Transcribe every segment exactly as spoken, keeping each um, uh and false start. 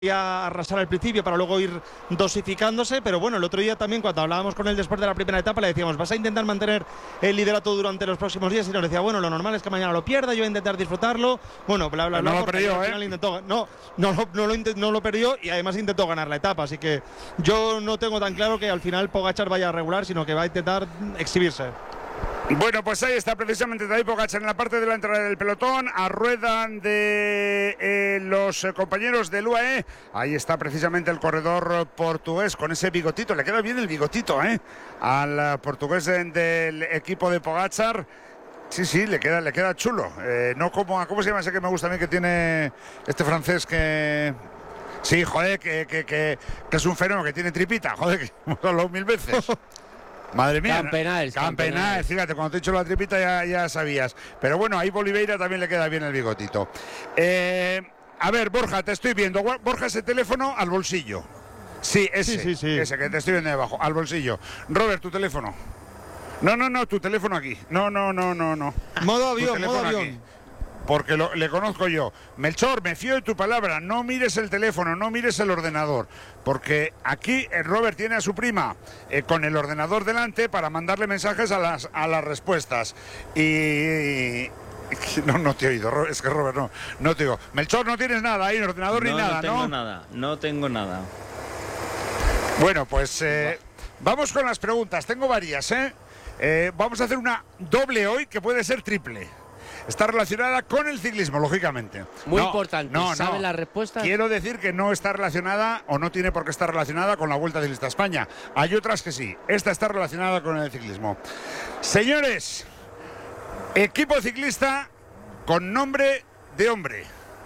a arrasar al principio para luego ir dosificándose, pero bueno, el otro día también cuando hablábamos con él después de la primera etapa le decíamos, vas a intentar mantener el liderato durante los próximos días, y nos decía, bueno, lo normal es que mañana lo pierda, yo voy a intentar disfrutarlo, bueno, bla bla bla. No lo perdió, ¿eh? Intentó, no, no, no, no, lo no lo perdió y además intentó ganar la etapa, así que yo no tengo tan claro que al final Pogačar vaya a regular, sino que va a intentar exhibirse. Bueno, pues ahí está precisamente Tadej Pogačar en la parte delantera del pelotón, a rueda de eh, los eh, compañeros del U A E. Ahí está precisamente el corredor portugués con ese bigotito, le queda bien el bigotito, ¿eh? Al portugués de, del equipo de Pogačar. Sí, sí, le queda, le queda chulo. Eh, no como, ¿cómo se llama ese que me gusta a mí que tiene este francés que... Sí, joder, que, que, que, que es un fenómeno, que tiene tripita, joder, que hemos hablado mil veces. Madre mía. Campenaes, Campenaes, Campenaes. fíjate, cuando te he dicho la tripita ya, ya sabías. Pero bueno, ahí Oliveira también le queda bien el bigotito. Eh, a ver, Borja, te estoy viendo. Borja, ese teléfono al bolsillo. Sí, ese, sí, sí, sí. ese que te estoy viendo debajo, al bolsillo. Robert, tu teléfono. No, no, no, tu teléfono aquí. No, no, no, no, no. Modo avión, modo avión. Aquí. Porque lo, le conozco yo. Melchor, me fío de tu palabra, no mires el teléfono, no mires el ordenador, porque aquí el Robert tiene a su prima eh, con el ordenador delante para mandarle mensajes a las, a las respuestas. Y... No, no te he oído, es que Robert no, no te digo. Melchor, no tienes nada ahí, ordenador no, ni nada, ¿no? No tengo ¿no? nada, no tengo nada. Bueno, pues eh, vamos con las preguntas, tengo varias, ¿eh? ¿eh? Vamos a hacer una doble hoy que puede ser triple. Está relacionada con el ciclismo, lógicamente. Muy no, importante. No, ¿Saben no. las respuestas? Quiero decir que no está relacionada o no tiene por qué estar relacionada con la Vuelta Ciclista a España. Hay otras que sí. Esta está relacionada con el ciclismo. Señores, equipo ciclista con nombre de hombre.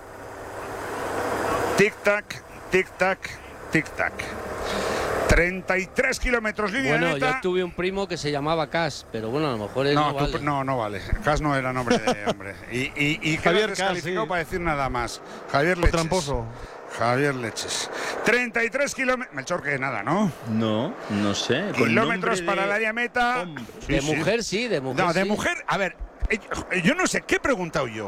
Tic-tac, tic-tac, tic-tac. treinta y tres kilómetros línea Bueno, neta. yo tuve un primo que se llamaba Cas, pero bueno, a lo mejor él No, no, tú, vale. no, no vale. Cas no era nombre de hombre. Y, y, y Javier queda descalificado sí. para decir nada más. Javier O Leches. tramposo. Javier Leches. treinta y tres kilómetros. Melchor, que nada, ¿no? No, no sé. con Kilómetros nombre para de el área meta. hombre. Sí, de sí. mujer sí, de mujer No, de sí. mujer. A ver, eh, yo no sé, ¿qué he preguntado yo?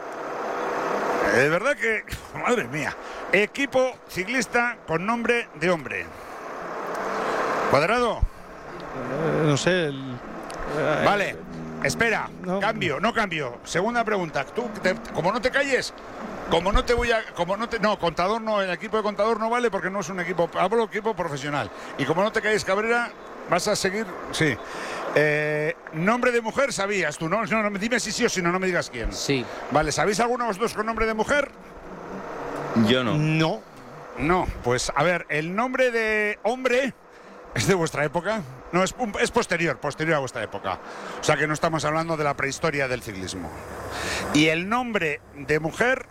Eh, De verdad que. Madre mía. Equipo ciclista con nombre de hombre. ¿Cuadrado? Eh, no sé. El, eh, Vale, espera, no. cambio, no cambio. Segunda pregunta. Tú, te- como no te calles, como no te voy a, como no te, no, contador no, el equipo de contador no vale porque no es un equipo, hablo equipo profesional. Y como no te calles, Cabrera, vas a seguir, sí. Eh, nombre de mujer sabías tú, no, no, no, dime si sí o si no, no me digas quién. Sí. Vale, ¿sabéis alguno de vosotros con nombre de mujer? Yo no. No. No, pues a ver, el nombre de hombre. ¿Es de vuestra época? No, es, es posterior, posterior a vuestra época. O sea que no estamos hablando de la prehistoria del ciclismo. Y el nombre de mujer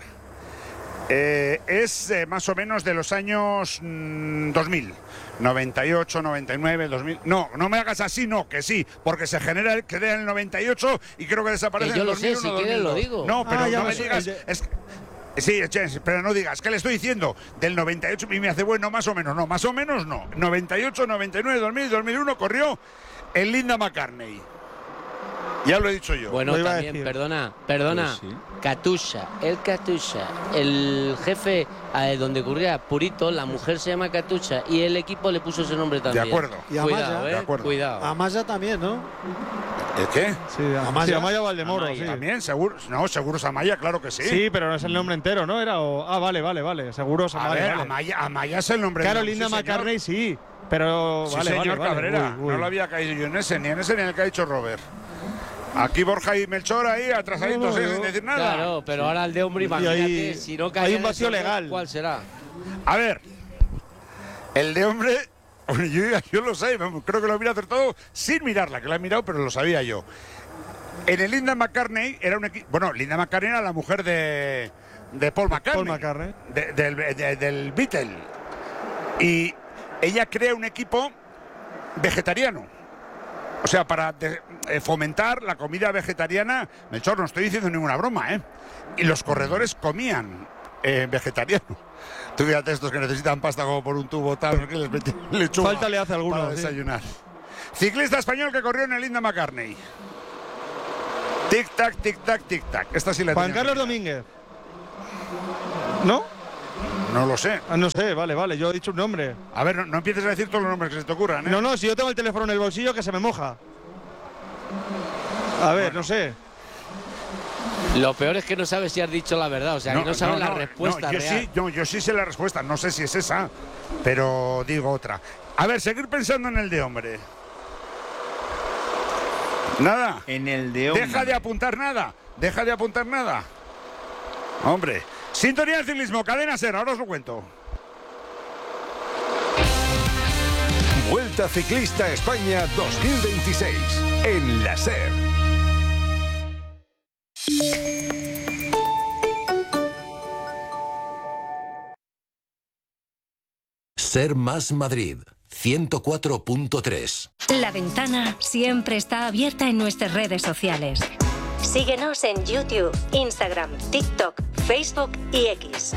eh, es eh, más o menos de los años mmm, dos mil. noventa y ocho, noventa y nueve, dos mil. No, no me hagas así, no, que sí, porque se genera el que en el noventa y ocho y creo que desaparece Que yo en el lo sé, dos mil uno, si quieres lo dos mil dos. digo. No, pero Ah, ya no me me su- digas. el de- Es, Sí, Jens, pero no digas, que le estoy diciendo del noventa y ocho y me hace bueno, más o menos, no, más o menos no. noventa y ocho, noventa y nueve, dos mil, dos mil uno corrió el Linda McCartney. Ya lo he dicho yo. Bueno, Lo iba a también, decir. perdona, perdona. Pues sí. Katusha, el Katusha, el jefe eh, donde corría Purito, la mujer se llama Katusha y el equipo le puso ese nombre también. acuerdo. Y Amaya. Cuidado, eh, De acuerdo. cuidado. Amaya también, ¿no? ¿El qué? Sí, Amaya. sí, Amaya Valdemoro, Amaya. sí. También, seguro. No, seguro Amaya, claro que sí. Sí, pero no es el nombre entero, ¿no? Era o... Ah, vale, vale, vale. Seguro A vale, ver, vale. Amaya, Amaya es el nombre. Claro, de Linda sí, señor. McCartney sí. Pero Sí, vale, señor vale, vale. Cabrera. Uy, uy. No lo había caído yo en ese, ni en ese ni en el que ha dicho Robert. Aquí Borja y Melchor ahí atrasaditos, No, no, eh, yo- sin decir nada. Claro, pero ahora el de hombre, Y imagínate, ahí- si no hay cae un en vacío ese, legal. ¿cuál será? A ver, el de hombre, yo, yo lo sé, vamos, creo que lo había acertado sin mirarla, que la he mirado, pero lo sabía yo. En el Linda McCartney era un equipo. Bueno, Linda McCartney era la mujer de, de Paul McCartney. Paul McCartney. de- del, de- del Beatle. Y ella crea un equipo vegetariano. O sea, para de- eh, fomentar la comida vegetariana. Melchor, no estoy diciendo ninguna broma, ¿eh? Y los corredores comían eh, vegetariano. Tú fíjate estos que necesitan pasta como por un tubo tal, que les meten lechuga Falta le hace a alguno, para sí. desayunar. Ciclista español que corrió en el Linda McCartney. Tic-tac, tic-tac, tic-tac. Esta sí la Juan tenía Carlos que mirar. Domínguez. ¿No? no lo sé. Ah, no sé, vale, vale, yo he dicho un nombre. A ver, no, no empieces a decir todos los nombres que se te ocurran, ¿eh? No, no, si yo tengo el teléfono en el bolsillo que se me moja. A ver, Bueno. no sé. Lo peor es que no sabes si has dicho la verdad, o sea, que no sabes la respuesta no, yo real. sí, yo, yo sí sé la respuesta, no sé si es esa, pero digo otra. A ver, seguir pensando en el de hombre. Nada. En el de hombre. Deja de apuntar nada. Deja de apuntar nada. Hombre. Sintonía del ciclismo, Cadena SER, ahora os lo cuento. Vuelta Ciclista España dos mil veintiséis en la SER. SER más Madrid, ciento cuatro punto tres. La ventana siempre está abierta en nuestras redes sociales. Síguenos en YouTube, Instagram, TikTok, Facebook y X.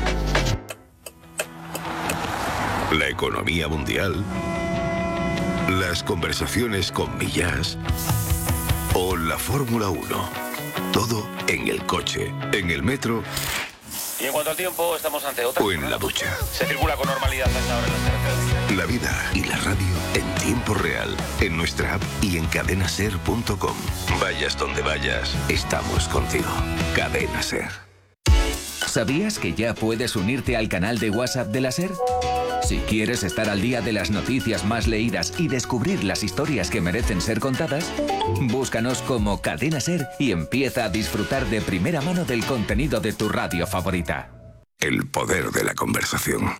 La economía mundial, las conversaciones con Millás o la Fórmula uno. Todo en el coche, en el metro. Y en cuanto al tiempo, estamos ante otra. O en la ducha. Se circula con normalidad a esta hora en las carreteras. La vida y la radio en tiempo real, en nuestra app y en cadena ser punto com. Vayas donde vayas, estamos contigo. Cadena SER. ¿Sabías que ya puedes unirte al canal de WhatsApp de la SER? Si quieres estar al día de las noticias más leídas y descubrir las historias que merecen ser contadas, búscanos como Cadena SER y empieza a disfrutar de primera mano del contenido de tu radio favorita. El poder de la conversación.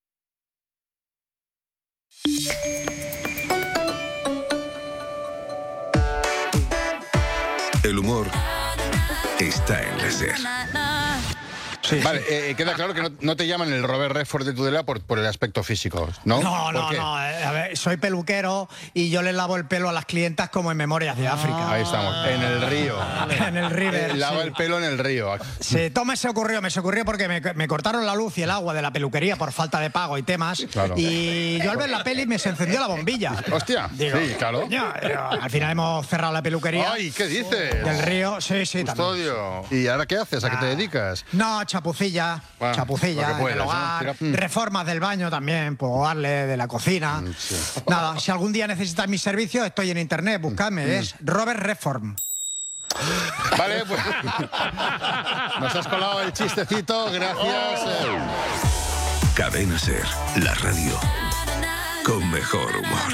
El humor está en la SER. Sí, vale, sí. Eh, queda claro que no, no te llaman el Robert Redford de Tudela por, por el aspecto físico, ¿no? No, no, no. Eh, a ver, soy peluquero y yo les lavo el pelo a las clientas como en Memorias de África. Ahí estamos, en el río. En el river. Eh, lava sí. el pelo en el río. Sí, todo me se ocurrió, me se ocurrió porque me, me cortaron la luz y el agua de la peluquería por falta de pago y temas. Claro. Y yo al ver la peli me se encendió la bombilla. Hostia, Digo, sí, claro. Coño, al final hemos cerrado la peluquería. Ay, ¿qué dices? Del río, sí, sí, Custodio. ¿Y ahora qué haces? ¿A qué te dedicas? No, chapucilla. Bueno, chapucilla puedes, en el hogar, ¿no? reformas del baño también, puedo darle de la cocina. Sí. Nada, si algún día necesitas mis servicios, estoy en internet, buscadme, mm. es Robert Reform. Vale, pues nos has colado el chistecito, gracias. Oh. Cadena SER, la radio con mejor humor.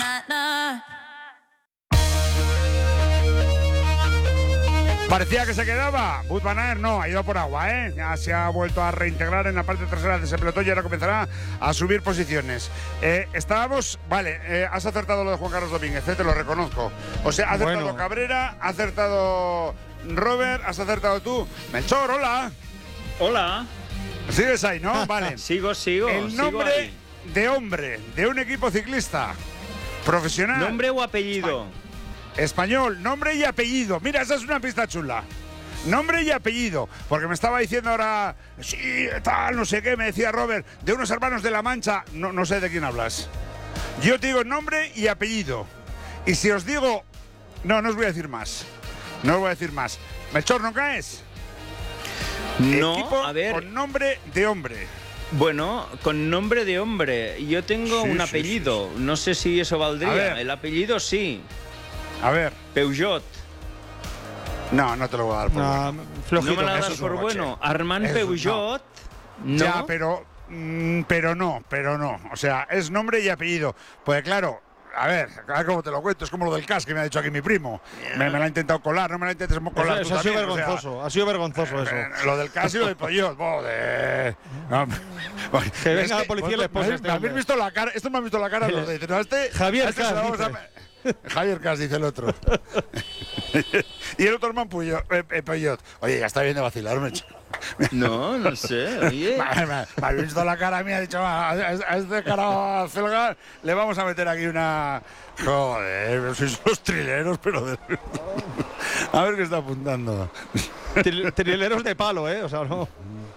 Parecía que se quedaba. Wout van Aert no, ha ido por agua, ¿eh? Ya se ha vuelto a reintegrar en la parte trasera de ese pelotón y ahora comenzará a subir posiciones. Eh, estábamos... Vale, eh, has acertado lo de Juan Carlos Domínguez, ¿eh? Te lo reconozco. O sea, ha acertado Bueno. Cabrera, ha acertado Robert, has acertado tú. Melchor, hola. Hola. Sigues ahí, ¿no? Vale. Sigo, sigo. El sigo nombre ahí. de hombre de un equipo ciclista profesional. ¿Nombre o apellido? Español, nombre y apellido. Mira, esa es una pista chula. Nombre y apellido. Porque me estaba diciendo ahora, sí, tal, no sé qué, me decía Robert, de unos hermanos de La Mancha. No, no sé de quién hablas. Yo te digo nombre y apellido. Y si os digo... No, no os voy a decir más. No os voy a decir más. Melchor, ¿no caes? No, Equipo a ver. con nombre de hombre. Bueno, con nombre de hombre. Yo tengo Sí, un sí, apellido. sí, sí. No sé si eso A valdría. ver. El apellido sí. A ver. Peugeot. No, no te lo voy a dar por No, bueno. flojito. ¿No me la eso das es por un coche. bueno? Armand Eso, Peugeot. No. Ya, pero, mm, pero no, pero no. O sea, es nombre y apellido. Pues claro, a ver, a ver cómo te lo cuento. Es como lo del C A S que me ha dicho aquí mi primo. Me, me lo ha intentado colar, no me lo intentes colar. Eso, tú eso ha sido también, o sea, vergonzoso, ha sido vergonzoso eso. eh, lo del C A S y lo del Peugeot. Joder. No, Que venga es la policía y le esposa a me, este me habéis hombre. visto la cara, esto me ha visto la cara los de no, a este, Javier a este se Cas, lo vamos a- Javier Cas, dice el otro. Y el otro hermano Peugeot, eh, eh, Peugeot. Oye, ya está bien de vacilarme. No, no sé. Oye. Me, me- me habéis visto la cara mía, ha dicho, a, a- a este cara celga le vamos a meter aquí una... Joder, sois los trileros, pero de... A ver qué está apuntando. Tril- Trileros de palo, ¿eh? O sea, no.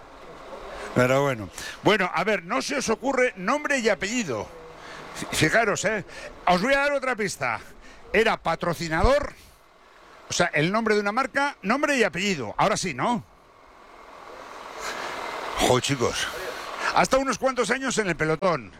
Pero bueno. Bueno, a ver, no se os ocurre nombre y apellido. Fijaros, ¿eh? Os voy a dar otra pista. Era patrocinador, o sea, el nombre de una marca, nombre y apellido. Ahora sí, ¿no? Joder, chicos. Hasta unos cuantos años en el pelotón.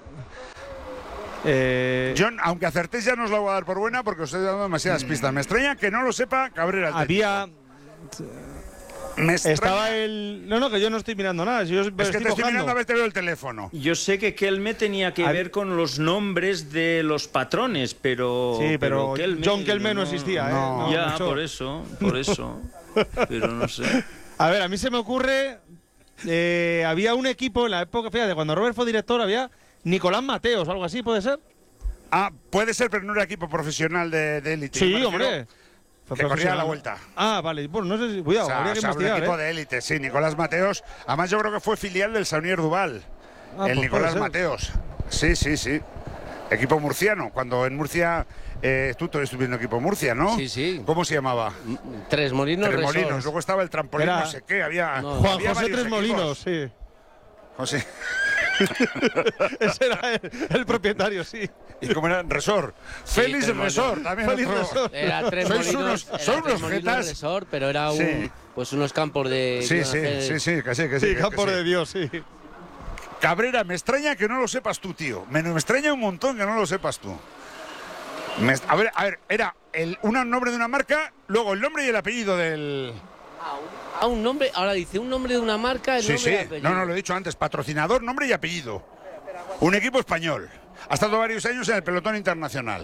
Eh, John, aunque acertéis ya no os la voy a dar por buena porque os estoy dando demasiadas pistas. Me extraña que no lo sepa Cabrera. Había... Me extraña. Estaba el... No, no, que yo no estoy mirando nada. Si yo es que estoy te estoy cojando. mirando a ver te veo el teléfono. Yo sé que Kelme tenía que A- ver con los nombres de los patrones, pero... Sí, pero Kelme, John Kelme no existía, ¿eh? no. No, ya, mucho. por eso, por eso. Pero no sé. A ver, a mí se me ocurre... eh, había un equipo en la época, fíjate, cuando Robert fue director, había Nicolás Mateos o algo así, ¿puede ser? Ah, puede ser, pero no era equipo profesional de, de élite. Sí, Yo me hombre. refiero Fue Que corría a profesional. la vuelta. Ah, vale. Bueno, no sé si... Cuidado, O sea, habría que o sea, un investigar, equipo ¿eh? de élite, sí, Nicolás Mateos. Además, yo creo que fue filial del Saunier Duval. Ah, el pues Nicolás puede ser. Mateos. Sí, sí, sí. Equipo murciano. Cuando en Murcia. Eh, tú todavía estuviste en equipo Murcia, ¿no? Sí, sí. ¿Cómo se llamaba? Tres Molinos Tres Resort. Molinos. Luego estaba el trampolín, Era- no sé qué. Había. No. Juan había José varios Tres Molinos, equipos. sí. José. Ese era el, el propietario, sí. ¿Y cómo era? Resort. Félix Tres Molinos. Resort. También Félix otro. Resort. Era Tres Sois Molinos, unos- era son Tres unos Molinos jetas. Resort, pero era un, Sí. pues unos campos de... Sí, que sí, iban a hacer- sí, sí, que sí, que sí. Sí, que- campo que sí. de Dios, sí. Cabrera, me extraña que no lo sepas tú, tío. Me, me extraña un montón que no lo sepas tú. Me- a ver, a ver, era el un nombre de una marca, luego el nombre y el apellido del... Ah, un nombre, ahora dice un nombre de una marca, el Sí, nombre sí. y el apellido. No, no, lo he dicho antes. Patrocinador, nombre y apellido. Un equipo español. Ha estado varios años en el pelotón internacional.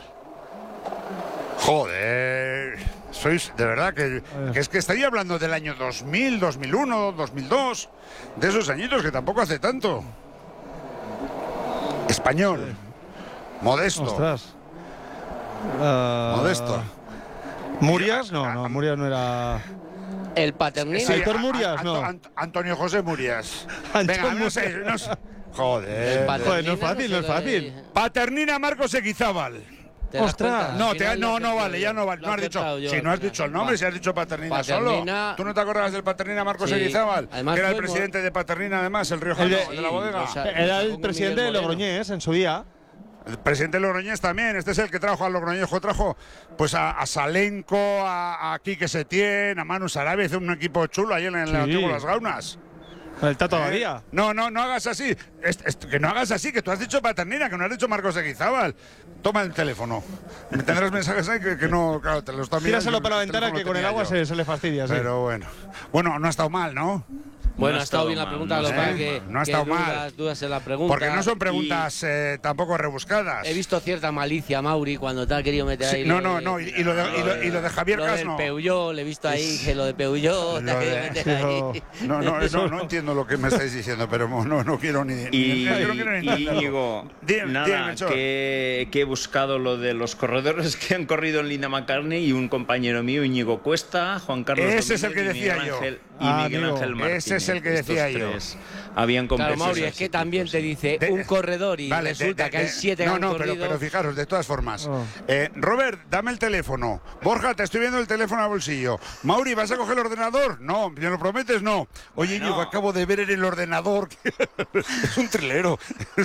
Joder. Sois, de verdad, que, que es que estaría hablando del año dos mil, dos mil uno, dos mil dos. De esos añitos que tampoco hace tanto. Español. Modesto. Ostras. Ah, Modesto. ¿Murias? No, no, Murias no era... El Paternina. Sí, Aitor a- a- Murias, Anto- no. Ant- Antonio José Murias. Anton Venga, no Murias. sé, no sé. El Joder. Paternina Joder, no es fácil, no es sé lo de- fácil. Paternina Marcos Equizábal. ¿Te das Ostras. cuenta? No, Al te- final no, lo no he vale, ya no vale. lo No he has dicho, acertado yo si al no has final. dicho el nombre, Va. si has dicho Paternina, Paternina- solo. ¿Tú no te acordabas del Paternina Marcos Sí. Equizábal? Además Que era el fuimos- presidente de Paternina, además, el riojano, El de- el de la bodega. o sea, Era el con presidente de Miguel Moreno. Logroñés en su día. El presidente de Logroñés también, este es el que trajo a Logroñejo, trajo pues a, a Salenco, a, a Quique Setién, a Manu Sarabia, hizo un equipo chulo ahí en el Sí. antiguo Las Gaunas. El Tato ¿Eh? Badía. No, no, no hagas así. Es- es- que no hagas así, que tú has dicho Paternina, que no has dicho Marcos Eguizábal. Toma el teléfono. Me tendrás mensajes ahí que, que no, claro, te los están mirando. Tíraselo para la El ventana teléfono que con el tenía agua yo. se, se le fastidia, sí. Pero bueno. Bueno, no ha estado mal, ¿no? Bueno, No ha ha estado estado bien la mal, pregunta, no lo ha que pasa estado que, mal. No ha que estado dudas, mal. dudas en la pregunta. Porque no son y preguntas eh, tampoco rebuscadas. He visto cierta malicia, Mauri, cuando te ha querido meter Sí, ahí. no, lo no, de- no. Y, y lo de, y lo- y lo de Javier Lo Cas del no. Peuyó, le he visto ahí que lo de Peuyó te ha Lo querido de- meter ahí. No, no, no, no entiendo lo que me estáis diciendo, pero no, no quiero ni. Y, ni- no quiero ni y entenderlo. Íñigo, Dime, nada, dime, Melchor. que, que he buscado lo de los corredores que han corrido en Linda McCartney y un compañero mío, Íñigo Cuesta, Juan Carlos Ese es el Domínguez que y decía Miguel yo. Ángel, y Ah, Miguel amigo. Ángel Martínez. Ese es el que Estos decía yo. tres habían Claro, competido Mauri, es esos que también equipos. te dice De- un corredor y Vale, de- resulta de- que hay de- siete que No, han no, pero, corrido. pero fijaros, de todas formas. Oh. Eh, Robert, dame el teléfono. Borja, te estoy viendo el teléfono al bolsillo. Mauri, ¿vas a coger el ordenador? No, ¿me lo prometes? No. Oye, Íñigo, acabo de ver en el ordenador que es un trilero.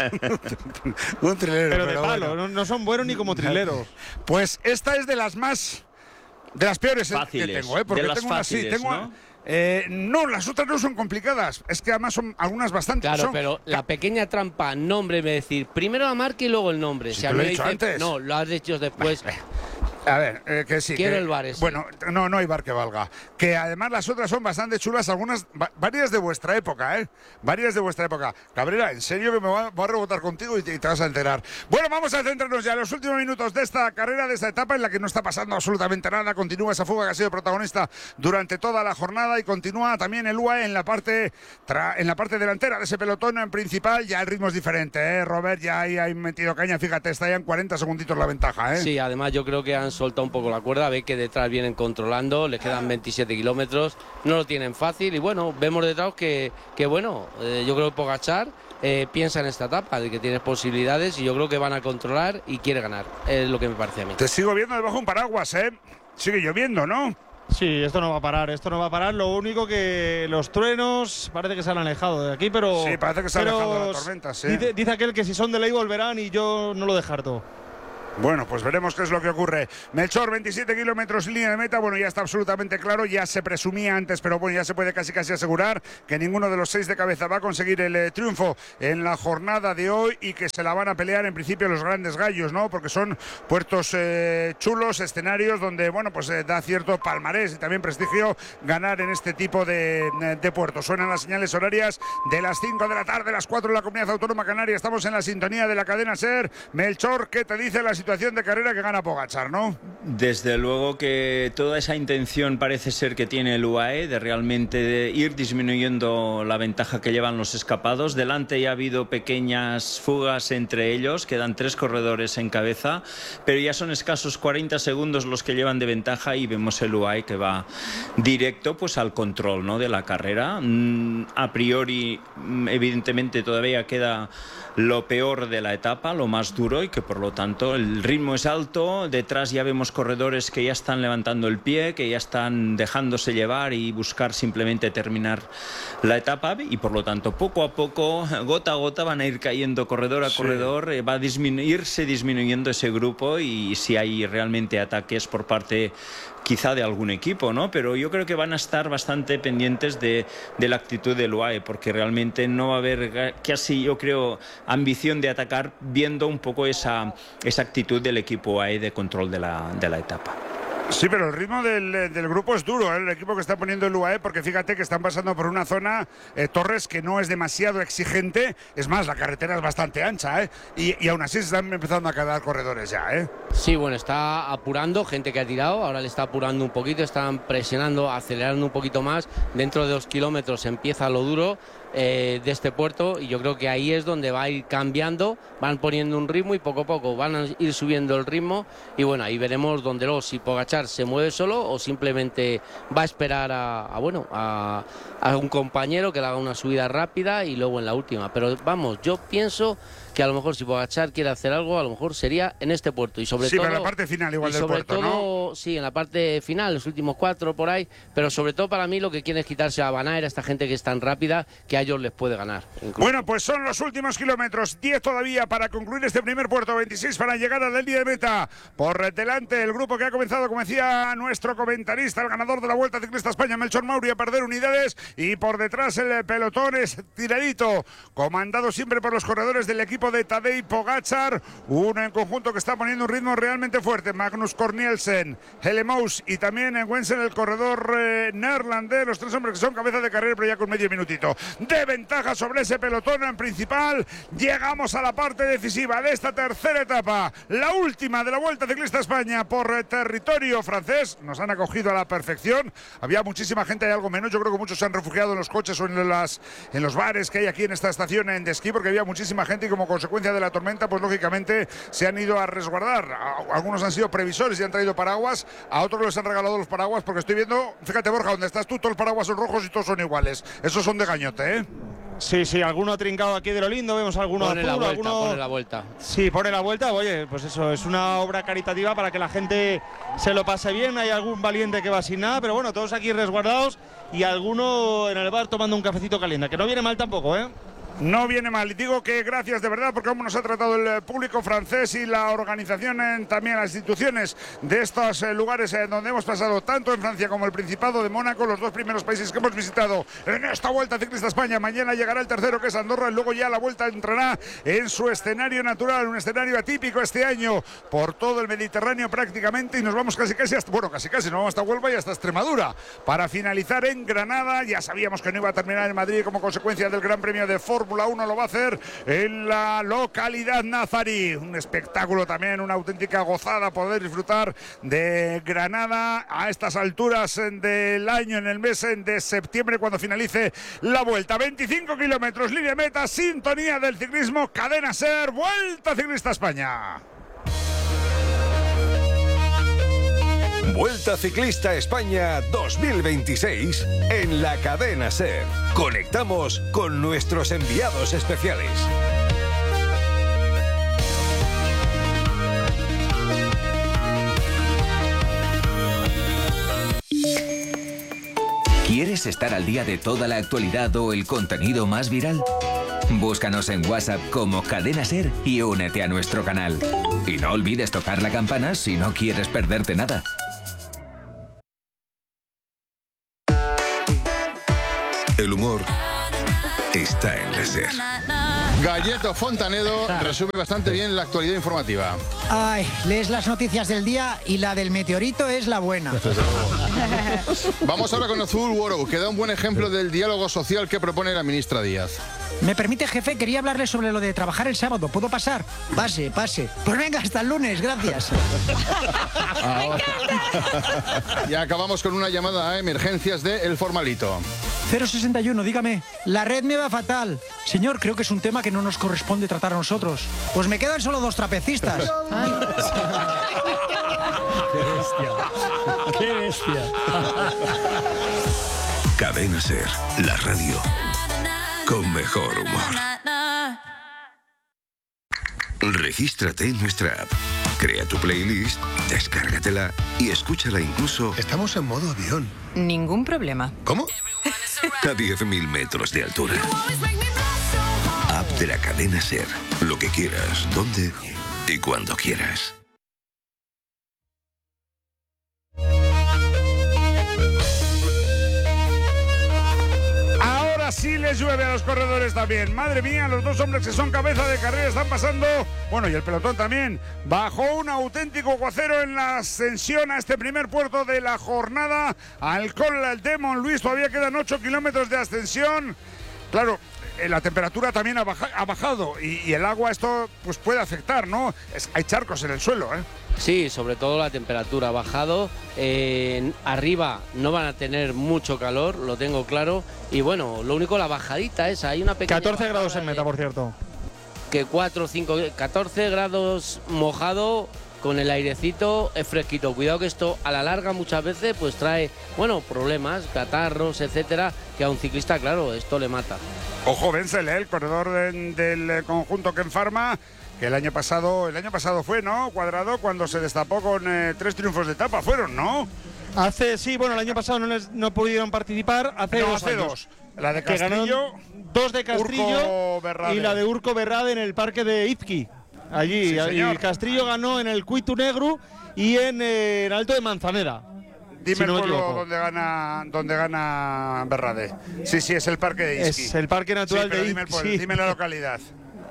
un trilero. Pero de pero palo, bueno. no, no son buenos ni como trileros. Pues esta es de las más. De las peores eh, que Fáciles, tengo, ¿eh? Porque de las tengo una sí, fáciles, tengo. ¿no? Eh, no, las otras no son complicadas. Es que además son algunas bastante. Claro, son- pero la pequeña trampa, nombre, me decir primero la marca y luego el nombre. Si Si a te mí lo he me dicho dicen- antes. No, lo has dicho después. A ver, eh, que sí. Quiero que- el bar ese. Bueno, no, no hay bar que valga. Que además las otras son bastante chulas, algunas, va- varias de vuestra época, ¿eh? Varias de vuestra época. Cabrera, en serio que me voy a, voy a rebotar contigo y te, y te vas a enterar. Bueno, vamos a centrarnos ya en los últimos minutos de esta carrera, de esta etapa en la que no está pasando absolutamente nada. Continúa esa fuga que ha sido protagonista durante toda la jornada y continúa también el U A E en la parte, tra- en la parte delantera de ese pelotón en principal. Ya el ritmo es diferente, ¿eh? Robert, ya ahí hay metido caña. Fíjate, está ya en cuarenta segunditos la ventaja, ¿eh? Sí, además yo creo que han soltado un poco la cuerda, ve que detrás vienen controlando, les quedan veintisiete kilómetros, no lo tienen fácil y bueno, vemos detrás que, que bueno, eh, yo creo que Pogačar eh, piensa en esta etapa, de que tiene posibilidades y yo creo que van a controlar y quiere ganar, es lo que me parece a mí. Te sigo viendo debajo de un paraguas, ¿eh? Sigue lloviendo, ¿no? Sí, esto no va a parar, esto no va a parar. Lo único que los truenos parece que se han alejado de aquí, pero. Sí, parece que se ha pero alejado la tormenta, sí. Dice, dice aquel que si son de ley volverán y yo no lo descarto. Bueno, pues veremos qué es lo que ocurre. Melchor, veintisiete kilómetros, línea de meta. Bueno, ya está absolutamente claro, ya se presumía antes, pero bueno, ya se puede casi casi asegurar que ninguno de los seis de cabeza va a conseguir el eh, triunfo en la jornada de hoy y que se la van a pelear en principio los grandes gallos, ¿no? Porque son puertos eh, chulos, escenarios donde, bueno, pues eh, da cierto palmarés y también prestigio ganar en este tipo de, de puertos. Suenan las señales horarias de las cinco de la tarde, las cuatro en la Comunidad Autónoma Canaria. Estamos en la sintonía de la cadena SER. Melchor, ¿qué te dice la situación de carrera que gana Pogačar, no? Desde luego que toda esa intención parece ser que tiene el U A E de realmente de ir disminuyendo la ventaja que llevan los escapados. Delante ya ha habido pequeñas fugas entre ellos, quedan tres corredores en cabeza, pero ya son escasos cuarenta segundos los que llevan de ventaja y vemos el U A E que va directo pues al control, ¿no?, de la carrera. Mm, a priori, evidentemente todavía queda lo peor de la etapa, lo más duro, y que por lo tanto el ritmo es alto. Detrás ya vemos corredores que ya están levantando el pie, que ya están dejándose llevar y buscar simplemente terminar la etapa, y por lo tanto poco a poco, gota a gota, van a ir cayendo corredor a sí. corredor, eh, va a disminuirse disminuyendo ese grupo, y si hay realmente ataques por parte quizá de algún equipo, ¿no? Pero yo creo que van a estar bastante pendientes de, de la actitud del U A E, porque realmente no va a haber casi, yo creo, ambición de atacar, viendo un poco esa, esa actitud del equipo U A E de control de la, de la etapa. Sí, pero el ritmo del, del grupo es duro, ¿eh? El equipo que está poniendo el U A E, porque fíjate que están pasando por una zona, eh, Torres, que no es demasiado exigente. Es más, la carretera es bastante ancha, ¿eh? Y, y aún así se están empezando a quedar corredores ya, ¿eh? Sí, bueno, está apurando, gente que ha tirado, ahora le está apurando un poquito, están presionando, acelerando un poquito más. Dentro de dos kilómetros empieza lo duro eh, de este puerto, y yo creo que ahí es donde va a ir cambiando, van poniendo un ritmo y poco a poco van a ir subiendo el ritmo, y bueno, ahí veremos donde luego si Pogačar se mueve solo o simplemente va a esperar a, a bueno a, a un compañero que le haga una subida rápida y luego en la última. Pero vamos, yo pienso que a lo mejor si Pogačar quiere hacer algo, a lo mejor sería en este puerto, y sobre sí, todo... Sí, pero en la parte final igual y del sobre puerto, todo, ¿no? Sí, en la parte final, los últimos cuatro por ahí, pero sobre todo para mí lo que quiere es quitarse a Van Aert, a esta gente que es tan rápida, que a ellos les puede ganar. Incluso. Bueno, pues son los últimos kilómetros, diez todavía para concluir este primer puerto, veintiséis para llegar a la línea de meta. Por delante el grupo que ha comenzado, como decía nuestro comentarista, el ganador de la Vuelta Ciclista España, Melchor Mauri, a perder unidades, y por detrás el pelotón es tiradito, comandado siempre por los corredores del equipo de Tadej Pogačar, uno en conjunto que está poniendo un ritmo realmente fuerte, Magnus Cort Nielsen, Hellemous y también en Wensen el corredor eh, neerlandés, los tres hombres que son cabeza de carrera, pero ya con medio minutito de ventaja sobre ese pelotón en principal. Llegamos a la parte decisiva de esta tercera etapa, la última de la Vuelta Ciclista España por eh, territorio francés. Nos han acogido a la perfección, había muchísima gente, hay algo menos, yo creo que muchos se han refugiado en los coches o en, las, en los bares que hay aquí en esta estación de esquí, porque había muchísima gente y como consecuencia de la tormenta, pues lógicamente se han ido a resguardar. Algunos han sido previsores y han traído paraguas, a otros les han regalado los paraguas, porque estoy viendo, fíjate Borja, donde estás tú, todos los paraguas son rojos y todos son iguales. Esos son de gañote, ¿eh? Sí, sí, alguno ha trincado aquí de lo lindo, vemos alguno pone azul, la vuelta, alguno... pone la vuelta. Sí, pone la vuelta, oye, pues eso, es una obra caritativa para que la gente se lo pase bien. Hay algún valiente que va sin nada, pero bueno, todos aquí resguardados y alguno en el bar tomando un cafecito caliente, que no viene mal tampoco, ¿eh? No viene mal, y digo que gracias de verdad, porque como nos ha tratado el público francés y la organización, en, también las instituciones de estos eh, lugares en donde hemos pasado, tanto en Francia como el Principado de Mónaco, los dos primeros países que hemos visitado en esta Vuelta Ciclista España. Mañana llegará el tercero, que es Andorra, y luego ya la Vuelta entrará en su escenario natural, un escenario atípico este año por todo el Mediterráneo prácticamente, y nos vamos casi casi hasta, bueno, casi casi, nos vamos hasta Huelva y hasta Extremadura, para finalizar en Granada. Ya sabíamos que no iba a terminar en Madrid como consecuencia del Gran Premio de Fórmula uno, lo va a hacer en la localidad nazarí. Un espectáculo también, una auténtica gozada poder disfrutar de Granada a estas alturas del año, en el mes de septiembre, cuando finalice la Vuelta. veinticinco kilómetros, línea de meta, sintonía del ciclismo, cadena SER, Vuelta Ciclista España. Vuelta Ciclista España dos mil veintiséis en la cadena SER. Conectamos con nuestros enviados especiales. ¿Quieres estar al día de toda la actualidad o el contenido más viral? Búscanos en WhatsApp como Cadena Ser y únete a nuestro canal. Y no olvides tocar la campana si no quieres perderte nada. El humor está en la Ser. Galleto Fontanedo resume bastante bien la actualidad informativa. Ay, lees las noticias del día y la del meteorito es la buena. Vamos ahora con Azul World, que da un buen ejemplo del diálogo social que propone la ministra Díaz. ¿Me permite, jefe? Quería hablarle sobre lo de trabajar el sábado. ¿Puedo pasar? Pase, pase. Pues venga, hasta el lunes, gracias. Y acabamos con una llamada a emergencias de El Formalito. cero sesenta y uno, dígame. La red me va fatal. Señor, creo que es un tema que no nos corresponde tratar a nosotros. Pues me quedan solo dos trapecistas. Ay. ¡Qué bestia! ¡Qué bestia! Cadena Ser, la radio con mejor humor. Regístrate en nuestra app. Crea tu playlist, descárgatela y escúchala incluso... Estamos en modo avión. Ningún problema. ¿Cómo? A diez mil metros de altura. App de la Cadena Ser. Lo que quieras, donde y cuando quieras. Sí les llueve a los corredores también. Madre mía, los dos hombres que son cabeza de carrera están pasando. Bueno, y el pelotón también. Bajó un auténtico aguacero en la ascensión a este primer puerto de la jornada. Al Col de Montluís todavía quedan ocho kilómetros de ascensión. Claro, la temperatura también ha, baja, ha bajado y, y el agua esto pues puede afectar, ¿no? Es, hay charcos en el suelo, ¿eh? Sí, sobre todo la temperatura ha bajado. Eh, arriba no van a tener mucho calor, lo tengo claro. Y bueno, lo único, la bajadita esa, hay una pequeña... catorce grados en meta, por cierto. Que cuatro, cinco, catorce grados mojado, con el airecito, es fresquito. Cuidado que esto a la larga muchas veces pues trae, bueno, problemas, catarros, etcétera, que a un ciclista, claro, esto le mata. Ojo, Wenzel, ¿eh? El corredor de, del conjunto Ken Pharma, que el año pasado, el año pasado fue, ¿no? Cuadrado, cuando se destapó con eh, tres triunfos de etapa, fueron, ¿no? Hace, sí, bueno, el año pasado no, les, no pudieron participar, hace no, dos hace años. dos. La de Castrillo, dos de Castrillo Urco y la de Urco Berrade en el parque de Izqui. Allí, sí, allí Castrillo ganó en el Cuitu Negru y en, eh, en Alto de Manzaneda. Dime si no el pueblo donde gana, donde gana Berrade. Sí, sí, es el parque de Izqui. Es el parque natural sí, de dime, Izqui. El pueblo, Sí. dime la localidad.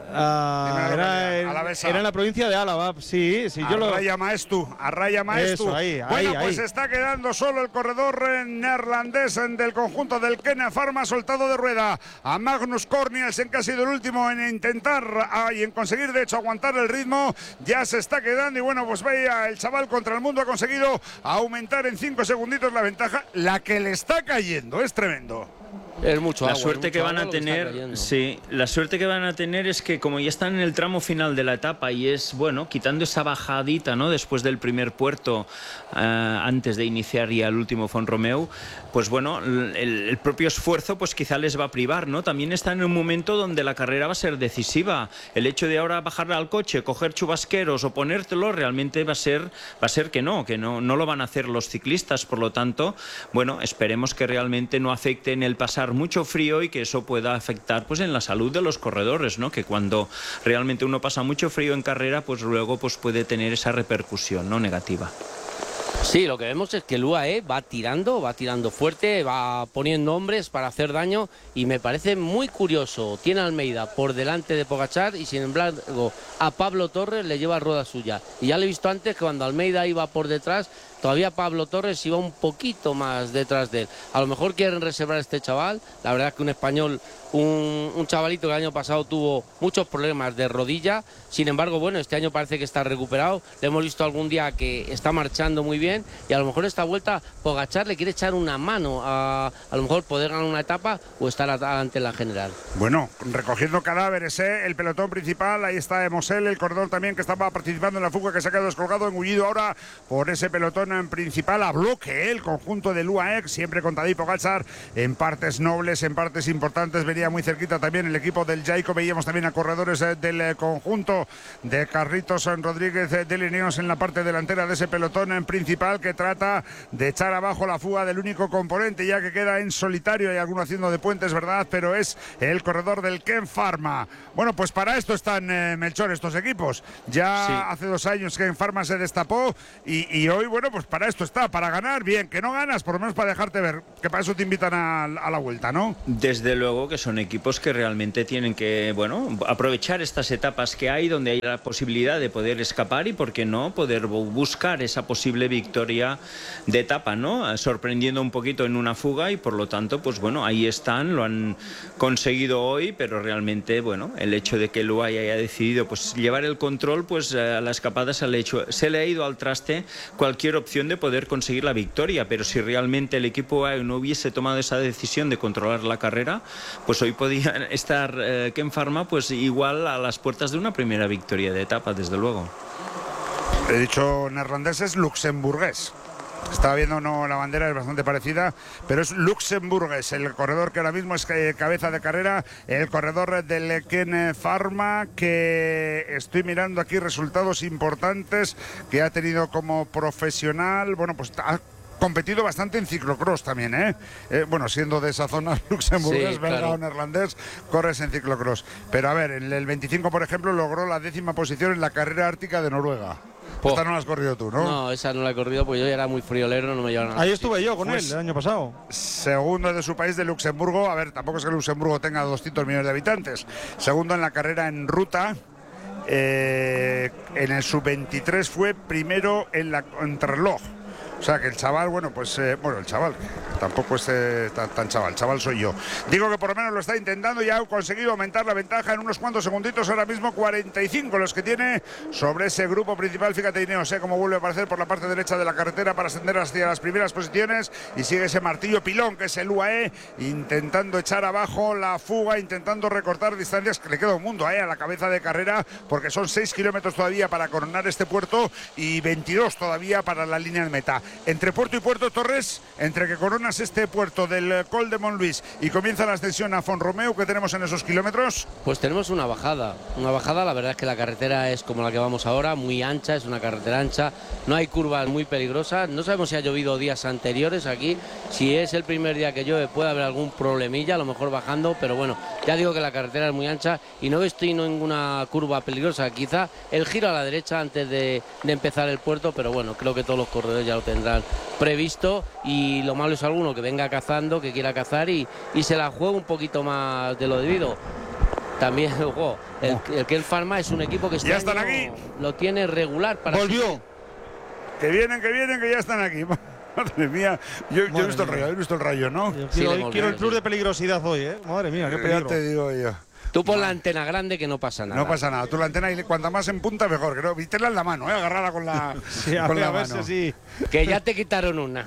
Ah, era, en, era en la provincia de Álava, sí, sí, yo lo... Arraya Maestu, Arraya Maestu. Eso, ahí, bueno, ahí, pues ahí. está quedando solo el corredor neerlandés del conjunto del Ken Pharma, soltado de rueda a Magnus Cornielsen, que ha sido el último en intentar ah, y en conseguir, de hecho, aguantar el ritmo. Ya se está quedando y bueno, pues veía el chaval contra el mundo, ha conseguido aumentar en cinco segunditos la ventaja, la que le está cayendo, es tremendo. Es mucho la agua, suerte mucho que van agua a tener, sí, la suerte que van a tener es que como ya están en el tramo final de la etapa y es bueno, quitando esa bajadita, ¿no? Después del primer puerto, uh, antes de iniciar ya el último Font-Romeu, pues bueno, el, el propio esfuerzo, pues quizá les va a privar, ¿no? También están en un momento donde la carrera va a ser decisiva. El hecho de ahora bajar al coche, coger chubasqueros o ponértelo, realmente va a ser, va a ser que no, que no, no lo van a hacer los ciclistas. Por lo tanto, bueno, esperemos que realmente no afecten el pasar mucho frío y que eso pueda afectar pues en la salud de los corredores, ¿no? Que cuando realmente uno pasa mucho frío en carrera, pues luego pues puede tener esa repercusión, ¿no? Negativa. Sí, lo que vemos es que el U A E va tirando, va tirando fuerte, va poniendo hombres para hacer daño y me parece muy curioso. Tiene a Almeida por delante de Pogačar y sin embargo a Pablo Torres le lleva rueda suya. Y ya lo he visto antes que cuando Almeida iba por detrás, todavía Pablo Torres iba un poquito más detrás de él. A lo mejor quieren reservar a este chaval. La verdad es que un español, un, un chavalito que el año pasado tuvo muchos problemas de rodilla. Sin embargo, bueno, este año parece que está recuperado. Le hemos visto algún día que está marchando muy bien y a lo mejor esta vuelta Pogačar le quiere echar una mano a, a lo mejor poder ganar una etapa o estar adelante en la general. Bueno, recogiendo cadáveres, ¿eh? El pelotón principal, ahí está Mosel, el corredor también que estaba participando en la fuga, que se ha quedado descolgado, engullido ahora por ese pelotón pelotón principal a bloque, ¿eh? El conjunto del U A E, siempre con Tadej Pogačar en partes nobles, en partes importantes, venía muy cerquita también el equipo del Jayco. Veíamos también a corredores eh, del eh, conjunto de Carlitos Rodríguez eh, de Lineos en la parte delantera de ese pelotón en principal, que trata de echar abajo la fuga del único componente ya que queda en solitario. Hay alguno haciendo de puentes, ¿verdad? Pero es el corredor del Ken Pharma. Bueno, pues para esto están, eh, Melchor, estos equipos. Ya sí. Hace dos años que Ken Pharma se destapó y, y hoy, bueno, pues para esto está, para ganar. Bien, que no ganas, por lo menos para dejarte ver, que para eso te invitan a, a la vuelta, ¿no? Desde luego que son equipos que realmente tienen que, bueno, aprovechar estas etapas que hay donde hay la posibilidad de poder escapar y, por qué no, poder buscar esa posible victoria de etapa, ¿no? Sorprendiendo un poquito en una fuga y, por lo tanto, pues bueno, ahí están, lo han conseguido hoy, pero realmente, bueno, el hecho de que el U A E haya decidido pues llevar el control, pues a la escapada se le, ha hecho, se le ha ido al traste cualquier opción de poder conseguir la victoria, pero si realmente el equipo U A E no hubiese tomado esa decisión de controlar la carrera, pues hoy podía estar eh, Ken Pharma pues igual a las puertas de una primera victoria de etapa, desde luego. He dicho neerlandés, es luxemburgués. Estaba viendo, no, la bandera es bastante parecida, pero es luxemburgués, el corredor que ahora mismo es cabeza de carrera, el corredor del Ken Pharma, que estoy mirando aquí resultados importantes que ha tenido como profesional. Bueno, pues ha competido bastante en ciclocross también, ¿eh? eh bueno, siendo de esa zona luxemburgués, sí, belga claro. o neerlandés, corres en ciclocross. Pero a ver, en el veinticinco, por ejemplo, logró la décima posición en la carrera ártica de Noruega. Po. Esta no la has corrido tú, ¿no? No, esa no la he corrido porque yo era muy friolero, no me llevaron a Ahí estuve yo con pues, él el año pasado. Segundo de su país, de Luxemburgo. A ver, tampoco es que Luxemburgo tenga doscientos millones de habitantes. Segundo en la carrera en ruta. Eh, en el sub veintitrés fue primero en la contrarreloj. O sea que el chaval, bueno, pues, eh, bueno, el chaval, tampoco es eh, tan, tan chaval, chaval soy yo. Digo que por lo menos lo está intentando y ha conseguido aumentar la ventaja en unos cuantos segunditos, ahora mismo cuarenta y cinco los que tiene sobre ese grupo principal. Fíjate, Ineos, eh, cómo vuelve a aparecer por la parte derecha de la carretera para ascender hacia las primeras posiciones y sigue ese martillo pilón que es el U A E, intentando echar abajo la fuga, intentando recortar distancias, que le queda un mundo eh, a la cabeza de carrera, porque son seis kilómetros todavía para coronar este puerto y veintidós todavía para la línea de meta. Entre puerto y puerto, Torres, entre que coronas este puerto del Col de Montluís y comienza la ascensión a Font-Romeu, ¿qué tenemos en esos kilómetros? Pues tenemos una bajada, una bajada, la verdad es que la carretera es como la que vamos ahora, muy ancha, es una carretera ancha, no hay curvas muy peligrosas, no sabemos si ha llovido días anteriores aquí, si es el primer día que llueve puede haber algún problemilla, a lo mejor bajando, pero bueno, ya digo que la carretera es muy ancha y no estoy en ninguna curva peligrosa, quizá el giro a la derecha antes de, de empezar el puerto, pero bueno, creo que todos los corredores ya lo tendrán previsto y lo malo es alguno que venga cazando, que quiera cazar y, y se la juegue un poquito más de lo debido. También, ojo, el, el Ken Pharma es un equipo que este ya están año aquí. Lo tiene regular para... Volvió. Su... Que vienen, que vienen, que ya están aquí. Madre mía, yo, yo he visto el rayo, he visto el rayo, ¿no? Yo quiero, sí, quiero el plus sí. de peligrosidad hoy, ¿eh? Madre mía, qué peligro. Te digo yo. Tú pon la antena grande que no pasa nada. No pasa nada. Tú la antena y cuanta más en punta mejor. Creo. Vítela en la mano, ¿eh? Agarrarla con la, sí, con a la ver, mano. Sí. Que ya te quitaron una.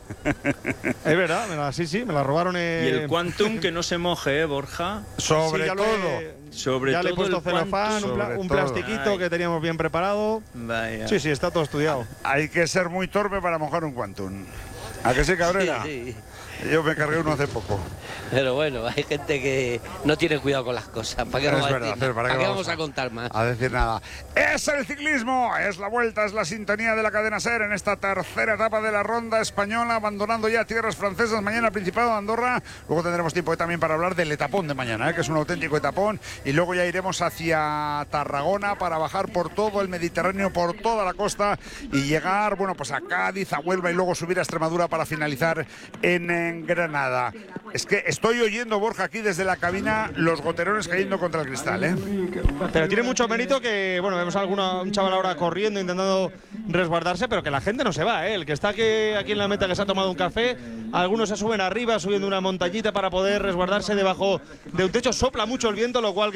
Es verdad, me la, sí, sí, me la robaron. Eh... Y el Quantum que no se moje, ¿eh, Borja? Sobre sí, todo. He, sobre ya todo le he puesto celofán, un, pla un plastiquito Ay. que teníamos bien preparado. Vaya. Sí, sí, está todo estudiado. Hay que ser muy torpe para mojar un Quantum. ¿A que sí, Cabrera? Sí, sí. Yo me cargué uno hace poco. Pero bueno, hay gente que no tiene cuidado con las cosas. ¿Para qué, vamos, verdad, a, decir, ¿para qué, ¿para qué vamos a contar más? A decir nada. Es el ciclismo, es la vuelta, es la sintonía de la cadena SER en esta tercera etapa de la ronda española, abandonando ya tierras francesas. Mañana Principado de Andorra. Luego tendremos tiempo también para hablar del etapón de mañana, ¿eh? que es un auténtico etapón. Y luego ya iremos hacia Tarragona para bajar por todo el Mediterráneo, por toda la costa y llegar, bueno, pues a Cádiz, a Huelva y luego subir a Extremadura para finalizar en, en Granada. Es que estoy oyendo, Borja, aquí desde la cabina los goterones cayendo contra el cristal, ¿eh? Pero tiene mucho mérito que, bueno, vemos a alguna, un chaval ahora corriendo, intentando resguardarse, pero que la gente no se va, ¿eh? El que está aquí, aquí en la meta, que se ha tomado un café, algunos se suben arriba, subiendo una montañita para poder resguardarse debajo de un techo. Sopla mucho el viento, lo cual que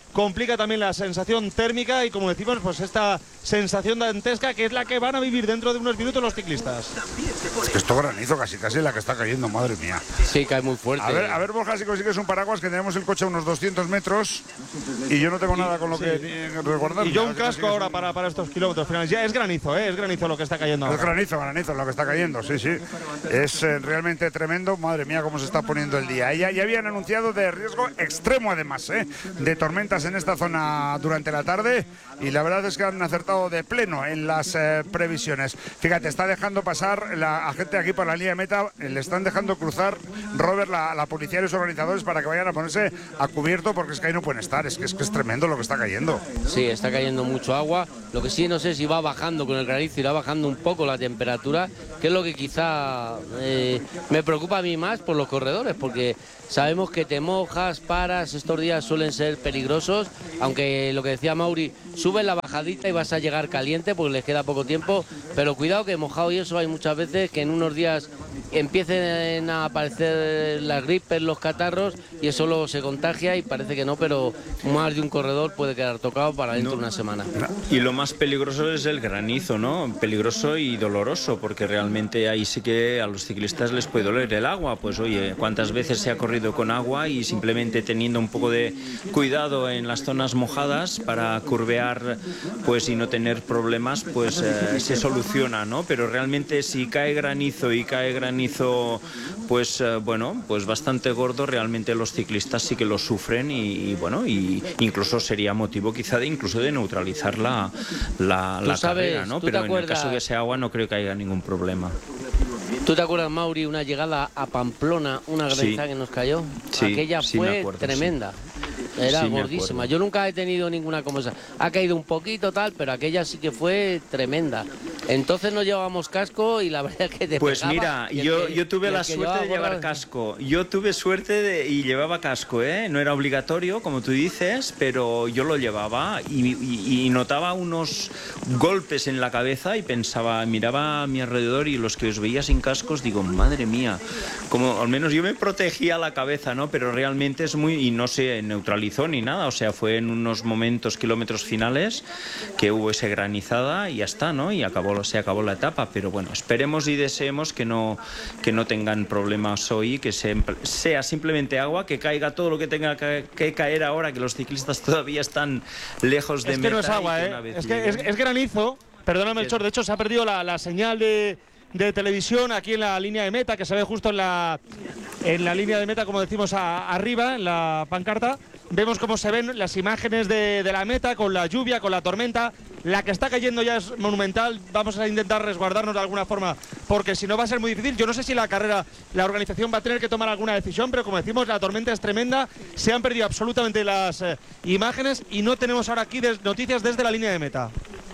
complica también la sensación térmica y, como decimos, pues esta sensación dantesca que es la que van a vivir dentro de unos minutos los ciclistas. Es que esto granizo casi casi la que está cayendo, madre mía. Sí, cae muy fuerte. A ver, a ver Borja, si consigues un paraguas, que tenemos el coche a unos doscientos metros y yo no tengo nada con lo sí. que resguardar. Y yo un casco ahora un... para, para estos kilómetros finales. Ya es granizo, ¿eh? Es granizo lo que está cayendo ahora. Es granizo, granizo lo que está cayendo, sí, sí. Es eh, realmente tremendo. Madre mía, cómo se está poniendo el día. Ya, ya habían anunciado de riesgo extremo, además, ¿eh? de tormentas en esta zona durante la tarde, y la verdad es que han acertado de pleno en las eh, previsiones. Fíjate, está dejando pasar la a gente aquí por la línea de meta, le están dejando cruzar, Robert, la, la policía y los organizadores para que vayan a ponerse a cubierto, porque es que ahí no pueden estar. Es que es, que es tremendo lo que está cayendo. Sí, está cayendo mucho agua. Lo que sí, no sé si va bajando con el granizo, irá bajando un poco la temperatura, que es lo que quizá eh, me preocupa a mí más por los corredores, porque sabemos que te mojas, paras, estos días suelen ser peligrosos, aunque lo que decía Mauri, subes la bajadita y vas a llegar caliente porque les queda poco tiempo, pero cuidado que mojado y eso hay muchas veces que en unos días empiecen a aparecer las gripes, los catarros, y eso luego se contagia y parece que no, pero más de un corredor puede quedar tocado para dentro no. de una semana. Y lo más peligroso es el granizo, ¿no? Peligroso y doloroso, porque realmente ahí sí que a los ciclistas les puede doler el agua. Pues oye, ¿cuántas veces se ha corrido con agua y simplemente teniendo un poco de cuidado en las zonas mojadas para curvear, pues, y no tener problemas, pues eh, se soluciona, ¿no? Pero realmente si cae granizo y cae granizo, pues eh, bueno, pues bastante gordo, realmente los ciclistas sí que lo sufren y, y bueno, y incluso sería motivo quizá de incluso de neutralizar la, la, la sabes, carrera, ¿no? Pero en el caso de sea agua no creo que haya ningún problema. ¿Tú te acuerdas, Mauri, una llegada a Pamplona, una granizada sí. que nos cayó? Sí, Aquella sí, fue acuerdo, tremenda. Sí. Era sí, gordísima. Yo nunca he tenido ninguna como esa. Ha caído un poquito tal, pero aquella sí que fue tremenda. Entonces no llevábamos casco y la verdad es que te Pues pegaba, mira, que, yo, yo tuve la suerte de llevar gorra... casco. Yo tuve suerte de, y llevaba casco, ¿eh? No era obligatorio, como tú dices, pero yo lo llevaba y, y, y notaba unos golpes en la cabeza y pensaba, miraba a mi alrededor y los que os veía sin cascos, digo, madre mía, como al menos yo me protegía la cabeza, ¿no? Pero realmente es muy, y no se neutralizó ni nada, o sea, fue en unos momentos, kilómetros finales, que hubo esa granizada y ya está, ¿no? Y acabó, se acabó la etapa, pero bueno, esperemos y deseemos que no, que no tengan problemas hoy, que se, sea simplemente agua, que caiga todo lo que tenga que, que caer ahora, que los ciclistas todavía están lejos de es meta. Que no es agua, ¿eh? Es que es, es granizo. Perdóname, Melchor, de hecho se ha perdido la, la señal de, de televisión aquí en la línea de meta, que se ve justo en la, en la línea de meta, como decimos, a, arriba, en la pancarta. Vemos cómo se ven las imágenes de, de la meta, con la lluvia, con la tormenta. La que está cayendo ya es monumental. Vamos a intentar resguardarnos de alguna forma, porque si no va a ser muy difícil. Yo no sé si la carrera, la organización va a tener que tomar alguna decisión, pero como decimos, la tormenta es tremenda. Se han perdido absolutamente las eh, imágenes y no tenemos ahora aquí des, noticias desde la línea de meta.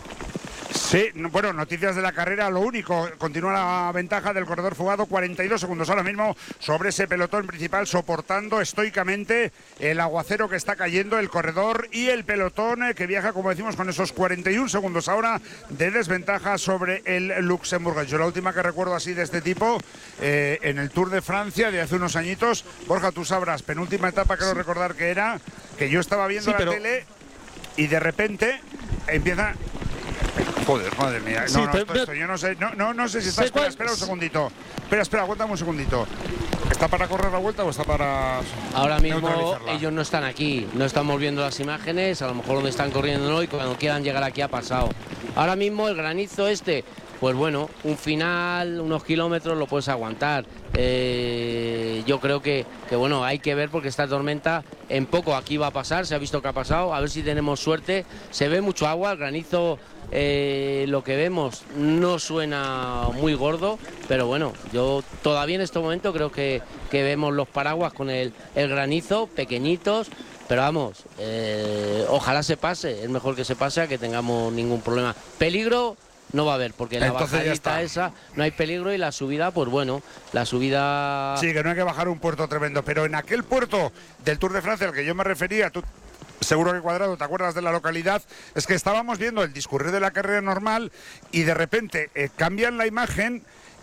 Sí, bueno, noticias de la carrera, lo único, continúa la ventaja del corredor fugado, cuarenta y dos segundos ahora mismo sobre ese pelotón principal, soportando estoicamente el aguacero que está cayendo el corredor y el pelotón eh, que viaja, como decimos, con esos cuarenta y un segundos ahora de desventaja sobre el Luxemburgo. Yo la última que recuerdo así de este tipo, eh, en el Tour de Francia de hace unos añitos, Borja, tú sabrás, penúltima etapa, creo recordar que era, que yo estaba viendo sí, la pero... tele y de repente empieza... Joder, madre mía. No, sí, no, esto, esto, yo no sé, no, no, no sé si está. Espera, espera un segundito. Espera, espera, aguántame un segundito. ¿Está para correr la vuelta o está para.? Ahora mismo ellos no están aquí, no estamos viendo las imágenes, a lo mejor donde están corriendo no, y cuando quieran llegar aquí ha pasado. Ahora mismo el granizo este, pues bueno, un final, unos kilómetros lo puedes aguantar. Eh, yo creo que, que bueno, hay que ver porque esta tormenta en poco aquí va a pasar, se ha visto que ha pasado, a ver si tenemos suerte. Se ve mucho agua, el granizo. Eh, lo que vemos no suena muy gordo, pero bueno, yo todavía en este momento creo que, que vemos los paraguas con el, el granizo pequeñitos, pero vamos, eh, ojalá se pase, es mejor que se pase a que tengamos ningún problema. Peligro no va a haber, porque la Entonces bajadita esa no hay peligro, y la subida, pues bueno, la subida... Sí, que no hay que bajar un puerto tremendo, pero en aquel puerto del Tour de Francia al que yo me refería, tú... Seguro que Cuadrado, ¿te acuerdas de la localidad? Es que estábamos viendo el discurrir de la carrera normal y de repente eh, cambian la imagen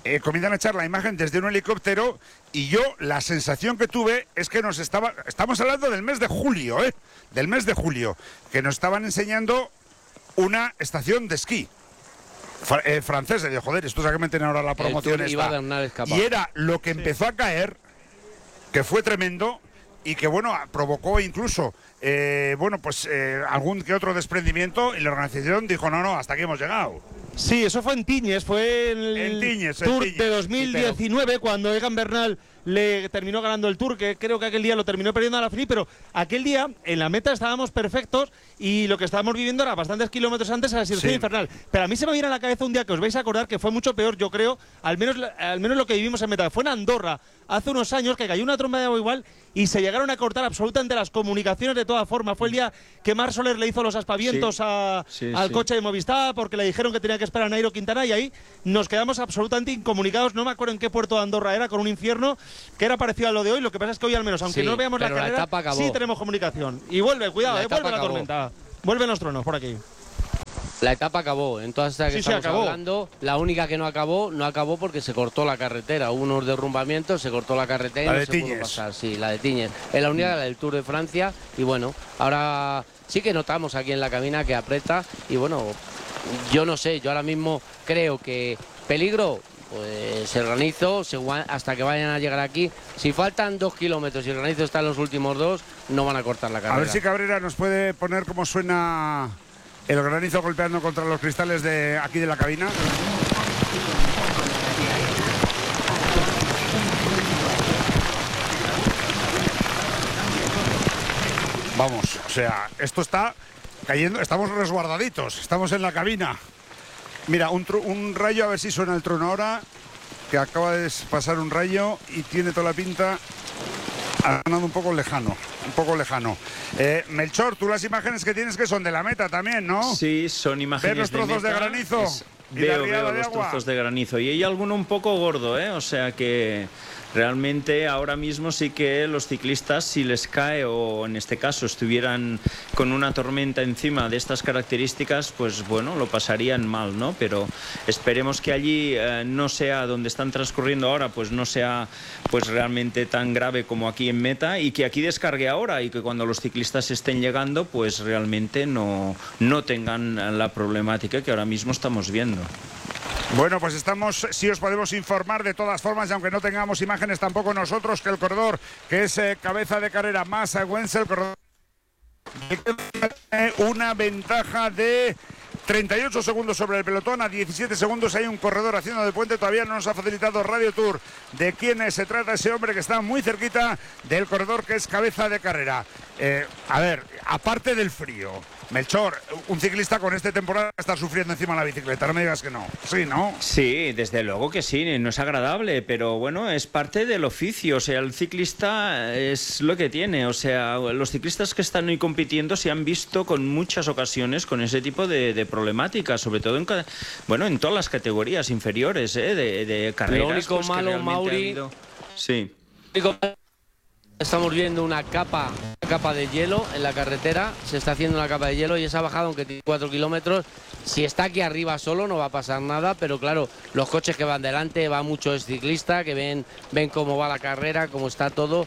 eh, comienzan a echar la imagen desde un helicóptero y yo la sensación que tuve es que nos estaba, estamos hablando del mes de julio, ¿eh? Del mes de julio, que nos estaban enseñando una estación de esquí. Fra eh, francesa, digo, joder, estos a que meten ahora la promoción esta. Y era lo que empezó a caer, que fue tremendo y que, bueno, provocó incluso, eh, bueno, pues eh, algún que otro desprendimiento y la organización dijo, no, no, hasta aquí hemos llegado. Sí, eso fue en Tiñes, fue el en Tiñes, Tour en Tiñes. de dos mil diecinueve, sí, pero... cuando Egan Bernal le terminó ganando el Tour, que creo que aquel día lo terminó perdiendo a la Philippe, pero aquel día en la meta estábamos perfectos y lo que estábamos viviendo era bastantes kilómetros antes a la situación sí. infernal. Pero a mí se me viene a la cabeza un día que os vais a acordar que fue mucho peor, yo creo, al menos, al menos lo que vivimos en meta. Fue en Andorra, hace unos años, que cayó una tromba de agua igual y se llegaron a cortar absolutamente las comunicaciones de toda forma. Fue el día que Marc Soler le hizo los aspavientos sí. a, sí, al sí. coche de Movistar porque le dijeron que tenía que esperar a Nairo Quintana y ahí nos quedamos absolutamente incomunicados. No me acuerdo en qué puerto de Andorra era, con un infierno que era parecido a lo de hoy. Lo que pasa es que hoy al menos, aunque sí, no veamos la carrera, la sí tenemos comunicación. Y vuelve, cuidado, la eh, vuelve la acabó. tormenta. Vuelven los truenos por aquí. La etapa acabó, en todas estas que sí, estamos sí, acabó. hablando, la única que no acabó, no acabó porque se cortó la carretera, hubo unos derrumbamientos, se cortó la carretera la y no de se Tiñes. pudo pasar, sí, la de Tiñes. Es la única, la del Tour de Francia, y bueno, ahora sí que notamos aquí en la cabina que aprieta, y bueno, yo no sé, yo ahora mismo creo que peligro, pues el granizo, hasta que vayan a llegar aquí, si faltan dos kilómetros y el granizo está en los últimos dos, no van a cortar la carrera. A ver si Cabrera nos puede poner cómo suena el granizo golpeando contra los cristales de aquí de la cabina. Vamos, o sea, esto está cayendo, estamos resguardaditos, estamos en la cabina. Mira, un, un rayo, a ver si suena el trueno ahora, que acaba de pasar un rayo y tiene toda la pinta. Ha ganado un poco lejano, un poco lejano. Eh, Melchor, tú las imágenes que tienes que son de la meta también, ¿no? Sí, son imágenes de los trozos de, de granizo. Es, y veo, de veo de los agua. trozos de granizo y hay alguno un poco gordo, ¿eh? O sea que realmente ahora mismo sí que los ciclistas, si les cae o en este caso estuvieran con una tormenta encima de estas características, pues bueno, lo pasarían mal, ¿no? Pero esperemos que allí eh, no sea donde están transcurriendo ahora, pues no sea pues realmente tan grave como aquí en meta y que aquí descargue ahora y que cuando los ciclistas estén llegando, pues realmente no, no tengan la problemática que ahora mismo estamos viendo. Bueno, pues estamos, si os podemos informar de todas formas, y aunque no tengamos imágenes tampoco nosotros, que el corredor, que es eh, cabeza de carrera, Mats Wensel, el corredor, eh, una ventaja de treinta y ocho segundos sobre el pelotón, a diecisiete segundos hay un corredor haciendo de puente, todavía no nos ha facilitado Radio Tour de quién se trata ese hombre que está muy cerquita del corredor que es cabeza de carrera. Eh, a ver, aparte del frío, Melchor, un ciclista con esta temporada está sufriendo encima de la bicicleta, no me digas que no. Sí, ¿no? Sí, desde luego que sí, no es agradable, pero bueno, es parte del oficio, o sea, el ciclista es lo que tiene, o sea, los ciclistas que están hoy compitiendo se han visto con muchas ocasiones con ese tipo de, de problemáticas, sobre todo en, bueno, en todas las categorías inferiores, ¿eh? de, de carreras. Lo único pues, malo, Mauri, habido... sí. Estamos viendo una capa, una capa de hielo en la carretera, se está haciendo una capa de hielo y esa bajada, aunque tiene cuatro kilómetros, si está aquí arriba solo no va a pasar nada, pero claro, los coches que van delante, va mucho ciclista, que ven, ven cómo va la carrera, cómo está todo.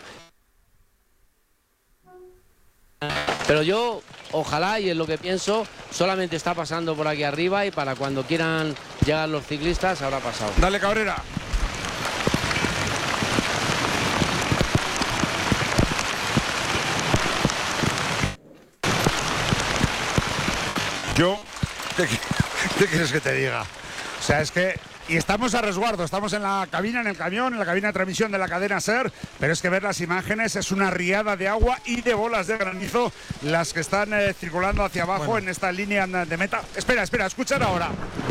Pero yo, ojalá, y es lo que pienso, solamente está pasando por aquí arriba y para cuando quieran llegar los ciclistas habrá pasado. Dale, Cabrera. Yo, ¿qué, ¿qué quieres que te diga? O sea, es que... Y estamos a resguardo, estamos en la cabina, en el camión, en la cabina de transmisión de la cadena SER, pero es que ver las imágenes es una riada de agua y de bolas de granizo las que están eh, circulando hacia abajo bueno. en esta línea de meta. Espera, espera, escuchar ahora.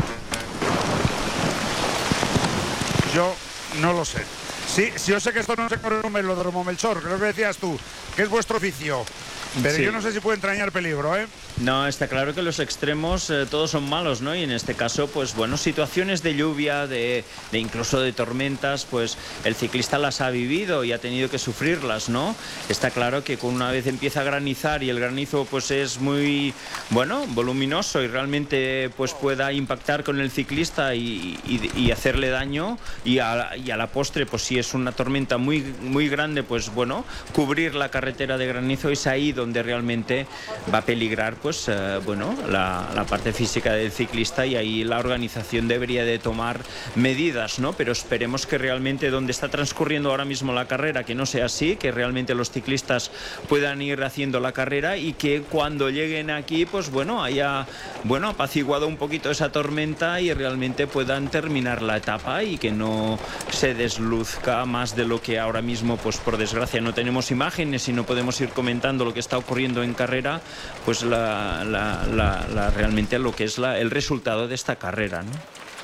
Yo no lo sé. Sí, sí, yo sé que esto no se corre en un velódromo, Melchor, creo que decías tú, que es vuestro oficio. Pero Sí. yo no sé si puede entrañar peligro, ¿eh? No, está claro que los extremos eh, todos son malos, ¿no? Y en este caso, pues bueno, situaciones de lluvia, de, de incluso de tormentas, pues el ciclista las ha vivido y ha tenido que sufrirlas, ¿no? Está claro que con una vez empieza a granizar y el granizo pues es muy, bueno, voluminoso y realmente pues pueda impactar con el ciclista y, y, y hacerle daño, y a, y a la postre, pues si es una tormenta muy, muy grande, pues bueno, cubrir la carretera de granizo es ahí donde realmente va a peligrar pues eh, bueno, la, la parte física del ciclista, y ahí la organización debería de tomar medidas, ¿no? Pero esperemos que realmente donde está transcurriendo ahora mismo la carrera, que no sea así, que realmente los ciclistas puedan ir haciendo la carrera y que cuando lleguen aquí, pues bueno, haya, bueno, apaciguado un poquito esa tormenta y realmente puedan terminar la etapa y que no se desluzca más de lo que ahora mismo, pues por desgracia no tenemos imágenes y no podemos ir comentando lo que está ocurriendo en carrera, pues la La, la, la, realmente lo que es la, el resultado de esta carrera, ¿no?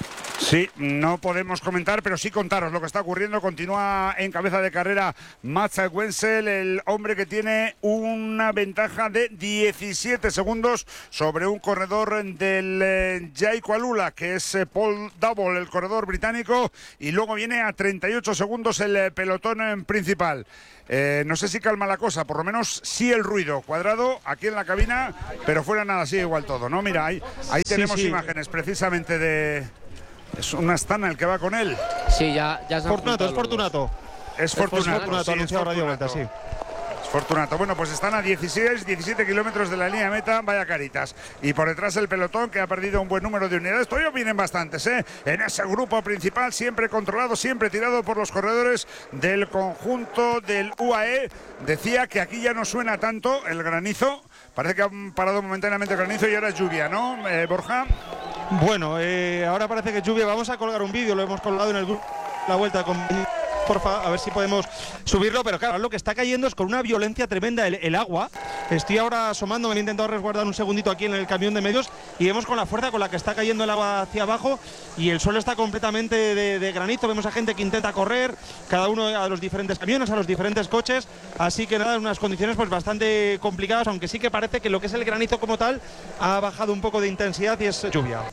Sí, no podemos comentar, pero sí contaros lo que está ocurriendo. Continúa en cabeza de carrera Mats Wensel, el hombre que tiene una ventaja de diecisiete segundos sobre un corredor del eh, Jayco Alula, que es eh, Paul Double, el corredor británico, y luego viene a treinta y ocho segundos el eh, pelotón eh, principal. Eh, no sé si calma la cosa, por lo menos sí el ruido. Cuadrado aquí en la cabina, pero fuera nada, sigue igual todo, ¿no? Mira, ahí, ahí Sí, tenemos sí. imágenes precisamente de... Es una Astana el que va con él. Sí, ya, ya se han Fortunato, juntado es los Fortunato. Es Es Fortunato, Fortunato, sí, es anunciado Radio Vuelta, Fortunato. sí. Es Fortunato. Bueno, pues están a dieciséis, diecisiete kilómetros de la línea de meta, vaya caritas. Y por detrás el pelotón, que ha perdido un buen número de unidades. Todavía vienen bastantes, ¿eh? En ese grupo principal, siempre controlado, siempre tirado por los corredores del conjunto del U A E. Decía que aquí ya no suena tanto el granizo. Parece que han parado momentáneamente el granizo y ahora es lluvia, ¿no, eh, Borja? Bueno, eh, ahora parece que es lluvia. Vamos a colgar un vídeo, lo hemos colgado en el grupo La Vuelta con... Porfa, a ver si podemos subirlo, pero claro, lo que está cayendo es con una violencia tremenda el, el agua. Estoy ahora asomando, me he intentado resguardar un segundito aquí en el camión de medios y vemos con la fuerza con la que está cayendo el agua hacia abajo y el suelo está completamente de, de granizo. Vemos a gente que intenta correr, cada uno a los diferentes camiones, a los diferentes coches, así que nada, en unas condiciones pues bastante complicadas, aunque sí que parece que lo que es el granizo como tal ha bajado un poco de intensidad y es lluvia.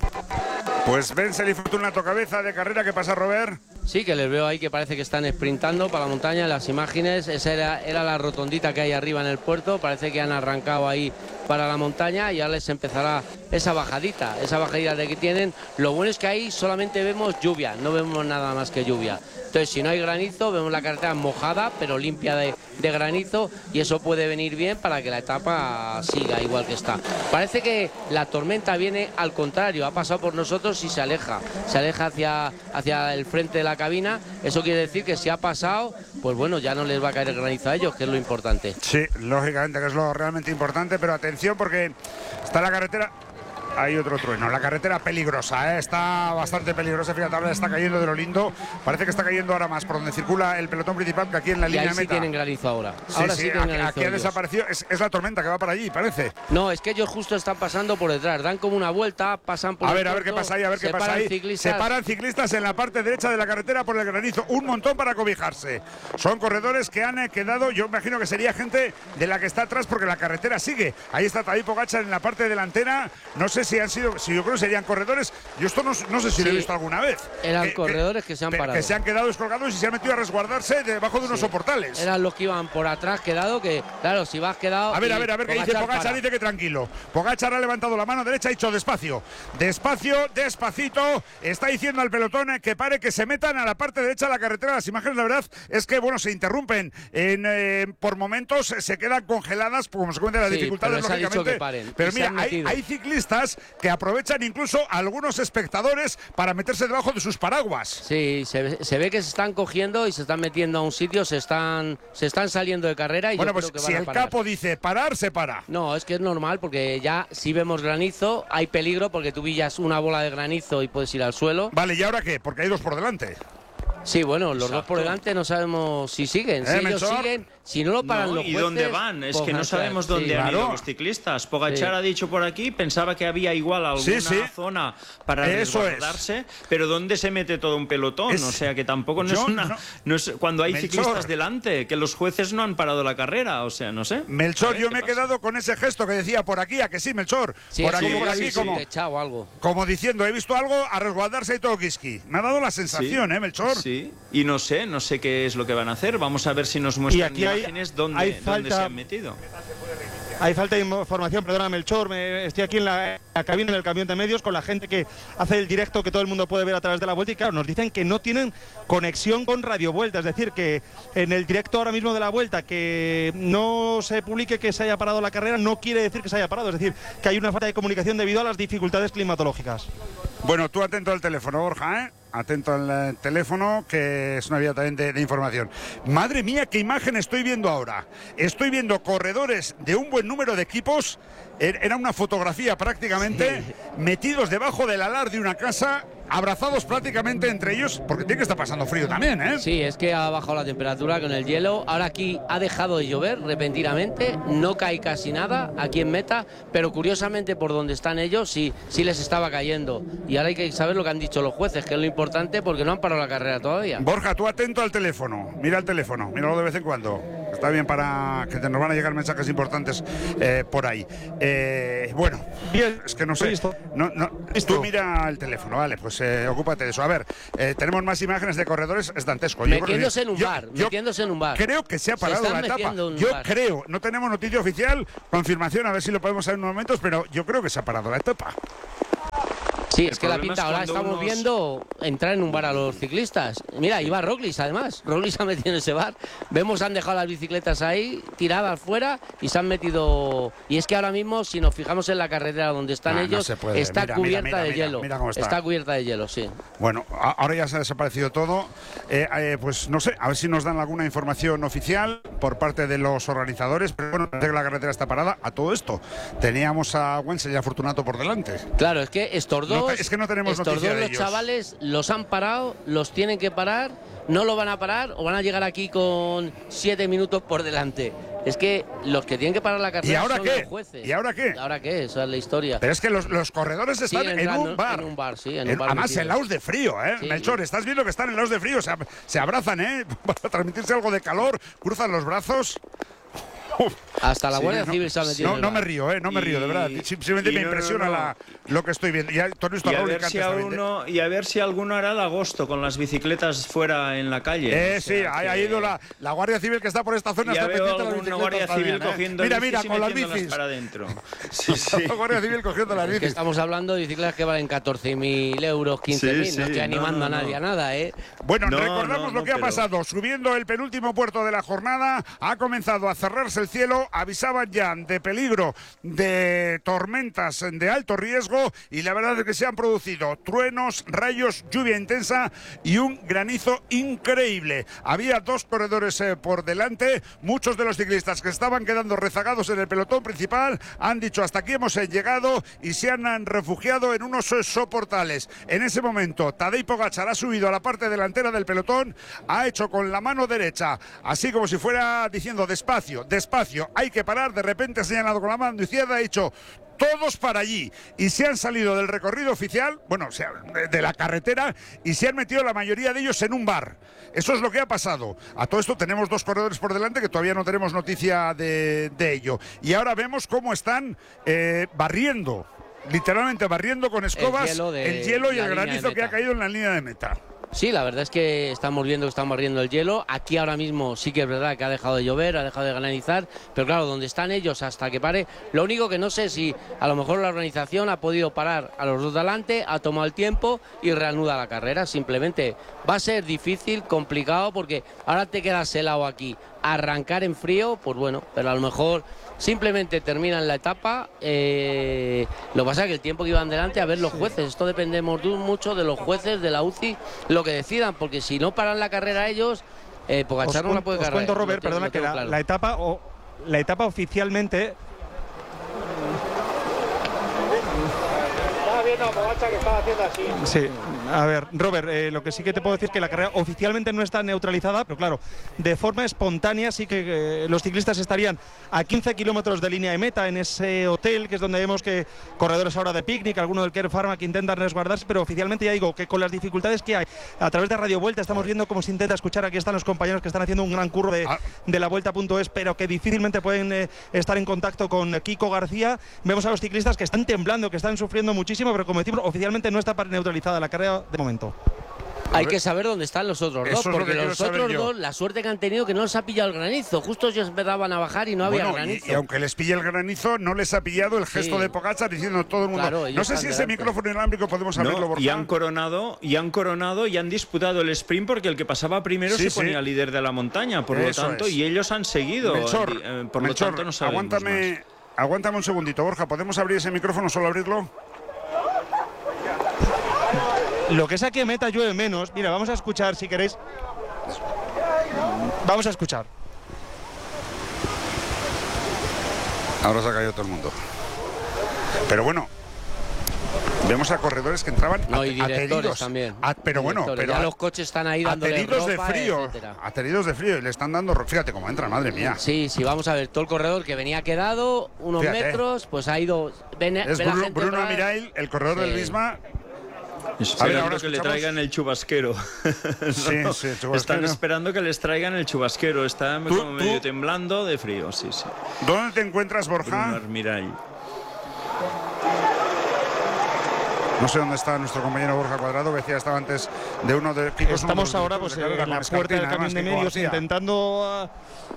Pues Wensel y Fortunato, cabeza de carrera. ¿Qué pasa, Robert? Sí, que les veo ahí que parece que están sprintando para la montaña. Las imágenes, esa era, era la rotondita que hay arriba en el puerto. Parece que han arrancado ahí para la montaña y ya les empezará esa bajadita, esa bajadita de que tienen. Lo bueno es que ahí solamente vemos lluvia, no vemos nada más que lluvia. Entonces, si no hay granizo, vemos la carretera mojada, pero limpia de, de granizo, y eso puede venir bien para que la etapa siga igual que está. Parece que la tormenta viene al contrario, ha pasado por nosotros y se aleja, se aleja hacia, hacia el frente de la cabina. Eso quiere decir que si ha pasado, pues bueno, ya no les va a caer el granizo a ellos, que es lo importante. Sí, lógicamente que es lo realmente importante, pero atención porque está la carretera... Hay otro trueno. La carretera peligrosa, ¿eh? Está bastante peligrosa. Fíjate, ahora está cayendo de lo lindo. Parece que está cayendo ahora más por donde circula el pelotón principal que aquí en la Y línea ahí de sí meta. tienen granizo ahora. Sí, ahora sí, sí tienen aquí, granizo aquí ha ellos. desaparecido. Es, es la tormenta que va para allí, parece. No, es que ellos justo están pasando por detrás, dan como una vuelta, pasan por A el ver, a ver qué puerto, pasa ahí, a ver qué se pasa paran ahí. ciclistas. Se paran ciclistas en la parte derecha de la carretera por el granizo. Un montón para cobijarse. Son corredores que han eh, quedado, yo imagino que sería gente de la que está atrás porque la carretera sigue. Ahí está Tadej Pogačar en la parte delantera. No sé si han sido, si yo creo que serían corredores. Yo esto no, no sé si Sí, lo he visto alguna vez. Eran Que- corredores que se han que, parado. Que se han quedado descolgados y se han metido a resguardarse debajo de unos Sí. soportales. Eran los que iban por atrás, quedado, que claro, si vas quedado... A ver, y a ver, a ver qué dice Pogačar Pogačar. para. Dice que tranquilo. Pogačar ha levantado la mano derecha, ha dicho despacio. Despacio, despacito. Está diciendo al pelotón eh, que pare, que se metan a la parte derecha de la carretera. Las imágenes, la verdad, es que, bueno, se interrumpen. En, eh, por momentos eh, se quedan congeladas, por consecuencia de las Sí, dificultades, pero les ha dicho lógicamente. que paren, Pero y se mira, han hay, metido. hay ciclistas que aprovechan incluso algunos espectadores para meterse debajo de sus paraguas. Sí, se, ve- se ve que se están cogiendo y se están metiendo a un sitio, se están, se están saliendo de carrera y Bueno, yo pues creo que si van a el parar. capo dice parar, se para. No, es que es normal porque ya si vemos granizo hay peligro porque tú pillas una bola de granizo y puedes ir al suelo. Vale, ¿y ahora qué? Porque hay dos por delante. Sí, bueno, los dos Exacto. por delante no sabemos si siguen. Si ¿Eh, ellos Melchor? siguen, Si no lo paran no, los ¿y jueces... dónde van? Es que no Pogačar, sabemos dónde sí. han Claro. ido los ciclistas. Pogačar Sí. ha dicho por aquí, pensaba que había igual alguna Sí, sí. zona para Eso es. resguardarse, pero ¿dónde se mete todo un pelotón? Es- O sea, que tampoco no Yo es una... no- no es cuando hay Melchor. ciclistas delante, que los jueces no han parado la carrera, o sea, no sé. Melchor, A ver, yo ¿qué me he pasa? quedado con ese gesto que decía por aquí, a que sí, Melchor. Sí, por es aquí, como por que aquí, sí, como, echado algo. como diciendo, he visto algo, a resguardarse y todo Kiski. Me ha dado la sensación, Sí. ¿eh, Melchor? Sí, y no sé, no sé qué es lo que van a hacer. Vamos a ver si nos Y muestran aquí hay- imágenes dónde, hay dónde falta- se han metido. Hay falta de información, perdona Melchor, me, estoy aquí en la, la cabina del camión de medios con la gente que hace el directo que todo el mundo puede ver a través de la Vuelta y claro, nos dicen que no tienen conexión con Radio Vuelta, es decir, que en el directo ahora mismo de la Vuelta que no se publique que se haya parado la carrera no quiere decir que se haya parado, es decir, que hay una falta de comunicación debido a las dificultades climatológicas. Bueno, tú atento al teléfono, Borja, ¿eh? Atento al eh, teléfono, que es una vía también de, de información. Madre mía, qué imagen estoy viendo ahora. Estoy viendo corredores de un buen número de equipos. Er- Era una fotografía prácticamente, metidos debajo del alar de una casa, abrazados prácticamente entre ellos, porque tiene que estar pasando frío también, ¿eh? Sí, es que ha bajado la temperatura con el hielo. Ahora aquí ha dejado de llover repentinamente, no cae casi nada aquí en meta, pero curiosamente por donde están ellos sí, sí les estaba cayendo. Y ahora hay que saber lo que han dicho los jueces, que es lo importante porque no han parado la carrera todavía. Borja, tú atento al teléfono. Mira el teléfono, míralo de vez en cuando. Está bien para que te nos van a llegar mensajes importantes eh, por ahí. Eh, bueno, Bien, es que no sé. listo. No, no, Listo. tú mira el teléfono, vale, pues eh, ocúpate de eso. A ver, eh, tenemos más imágenes de corredores, es dantesco. Yo creo que- Metiéndose en un yo- bar, yo metiéndose en un bar. Creo que se ha Se parado están la etapa. metiendo en un Yo bar. creo, no tenemos noticia oficial, confirmación, a ver si lo podemos saber en unos momentos, pero yo creo que se ha parado la etapa. Sí, El es que la problema pinta es ahora cuando estamos unos- viendo entrar en un bar a los ciclistas. Mira, iba Roglic además. Roglic se ha metido en ese bar. Vemos, han dejado las bicicletas ahí, tiradas fuera y se han metido. Y es que ahora mismo, si nos fijamos en la carretera donde están Ah, no ellos, se puede. está Mira, cubierta mira, mira, de mira, hielo. mira cómo está. cubierta de hielo, sí. Bueno, a- ahora ya se ha desaparecido todo. Eh, eh, pues no sé, a ver si nos dan alguna información oficial por parte de los organizadores. Pero bueno, parece que la carretera está parada. A todo esto, teníamos a Wenzel y a Fortunato por delante. Claro, es que estos No dos, te- es que no tenemos estos noticia dos de los ellos. chavales los han parado, los tienen que parar, no lo van a parar o van a llegar aquí con siete minutos por delante. Es que los que tienen que parar la carrera ¿Y ahora son qué? los jueces. ¿Y ahora qué? ¿Y ahora qué? Esa es la historia. Pero es que los, los corredores están Siguen en entrando un bar. en un bar, sí, en un En- bar además, metidos. helados de frío, ¿eh? Sí. Melchor, estás viendo que están helados de frío. Se, ab- se abrazan, ¿eh? Para transmitirse algo de calor. Cruzan los brazos. Uf. Hasta la Sí, Guardia no, Civil se ha metido. No, en el no me bar. río, ¿eh? No me Y- río, de verdad. Simplemente y me no, no, impresiona no. La, lo que estoy viendo. Ya, tú has visto Y a a, Roglic ver si antes a también, ¿eh? uno, y a ver si alguno hará el agosto con las bicicletas fuera en la calle. Eh, O sí, sea ha, que- ha ido la, la Guardia Civil que está por esta zona. Ya Está veo pendiente de las alguna bicicletas Guardia Civil también, ¿eh? cogiendo Mira, bicis mira, y con las metiéndolas bicis. para adentro. Sí, sí. La Guardia Civil cogiendo las Es que bicis. estamos hablando de bicicletas que valen catorce mil euros, quince mil. Sí, no sí, estoy no, animando no, a nadie no. a nada, ¿eh? Bueno, No, recordamos no, lo que no, ha pero- pasado. Subiendo el penúltimo puerto de la jornada, ha comenzado a cerrarse el cielo. Avisaban ya de peligro de tormentas de alto riesgo y la verdad es que se han producido truenos, rayos, lluvia intensa y un granizo increíble. Había dos corredores eh, por delante. Muchos de los ciclistas que estaban quedando rezagados en el pelotón principal han dicho hasta aquí hemos eh, llegado y se han, han refugiado en unos eh, soportales. En ese momento, Tadej Pogačar ha subido a la parte delantera del pelotón, ha hecho con la mano derecha, así como si fuera diciendo despacio, despacio, hay que parar. De repente ha señalado con la mano izquierda, ha dicho todos para allí y se han salido del recorrido oficial, bueno, o sea, de, de la carretera y se han metido la mayoría de ellos en un bar. Eso es lo que ha pasado. A todo esto tenemos dos corredores por delante que todavía no tenemos noticia de, de ello. Y ahora vemos cómo están eh, barriendo, literalmente barriendo con escobas el hielo hielo, de el hielo y la el línea de granizo que ha meta. caído en la línea de meta. Sí, la verdad es que estamos viendo que están barriendo el hielo. Aquí ahora mismo sí que es verdad que ha dejado de llover, ha dejado de granizar, pero claro, donde están ellos hasta que pare, lo único que no sé si a lo mejor la organización ha podido parar a los dos de adelante, ha tomado el tiempo y reanuda la carrera. Simplemente va a ser difícil, complicado, porque ahora te quedas helado aquí. Arrancar en frío, pues bueno, pero a lo mejor simplemente terminan la etapa. Eh, lo que pasa es que el tiempo que iban delante, a ver los jueces, esto depende mucho de los jueces, de la U C I, lo que decidan, porque si no paran la carrera ellos, eh, Pogačar no la puede os cargar. cuento, Robert, Lo tengo- perdona, lo que tengo la, claro. la etapa o la etapa oficialmente Pogačar que estaba haciendo así. Sí, a ver, Robert, eh, lo que sí que te puedo decir es que la carrera oficialmente no está neutralizada, pero claro, de forma espontánea sí que eh, los ciclistas estarían a quince kilómetros de línea de meta en ese hotel, que es donde vemos que corredores ahora de picnic, alguno del Care Pharma que intentan resguardarse, pero oficialmente ya digo que con las dificultades que hay a través de Radio Vuelta estamos viendo cómo se intenta escuchar. Aquí están los compañeros que están haciendo un gran curro de, de la Vuelta.es, pero que difícilmente pueden eh, estar en contacto con Kiko García. Vemos a los ciclistas que están temblando, que están sufriendo muchísimo, pero como decimos, oficialmente no está neutralizada la carrera de momento. Hay que saber dónde están los otros dos, Eso es porque lo que los quiero otros saber yo. dos, la suerte que han tenido que no les ha pillado el granizo. Justo ellos empezaban a bajar y no Bueno, había y, granizo. y aunque les pille el granizo, no les ha pillado el gesto Sí. de Pogačar diciendo todo el mundo. Claro, ellos no sé están si ese delante. micrófono inalámbrico podemos No, abrirlo, Borja. y han coronado y han coronado y han disputado el sprint porque el que pasaba primero Sí, se sí. ponía líder de la montaña, por Eso lo tanto, es. y ellos han seguido. Melchor, eh, por Melchor, lo tanto, no sabemos aguántame, más. aguántame un segundito, Borja. ¿Podemos abrir ese micrófono, solo abrirlo? Lo que es aquí en meta llueve menos. Mira, vamos a escuchar si queréis. Vamos a escuchar. Ahora se ha caído todo el mundo. Pero bueno, vemos a corredores que entraban No, y at- directores ateridos. también. A- pero bueno, Directores. pero ya a- los coches están ahí dándole ateridos de ropa, frío. etcétera. Ateridos de frío y le están dando. ro- Fíjate cómo entran, madre mía. Sí, sí, vamos a ver, todo el corredor que venía quedado, unos Fíjate. metros, pues ha ido. Ven, Es ve la Bruno, gente Bruno entrar. Amirail, el corredor del Sí. Visma. Esperando ahora que le escuchamos- traigan el chubasquero. Sí, No, sí, el chubasquero. Están esperando que les traigan el chubasquero. Está Tú- como medio tú- temblando de frío, sí, sí. ¿Dónde te encuentras, Bruno Borja? Armirall. No sé dónde está nuestro compañero Borja Cuadrado, que decía estaba antes de uno de Kiko. es uno de Estamos los ahora directores pues, de carrera en la con puerta del Escarpina, camión de además, Kiko medios García. intentando. ah,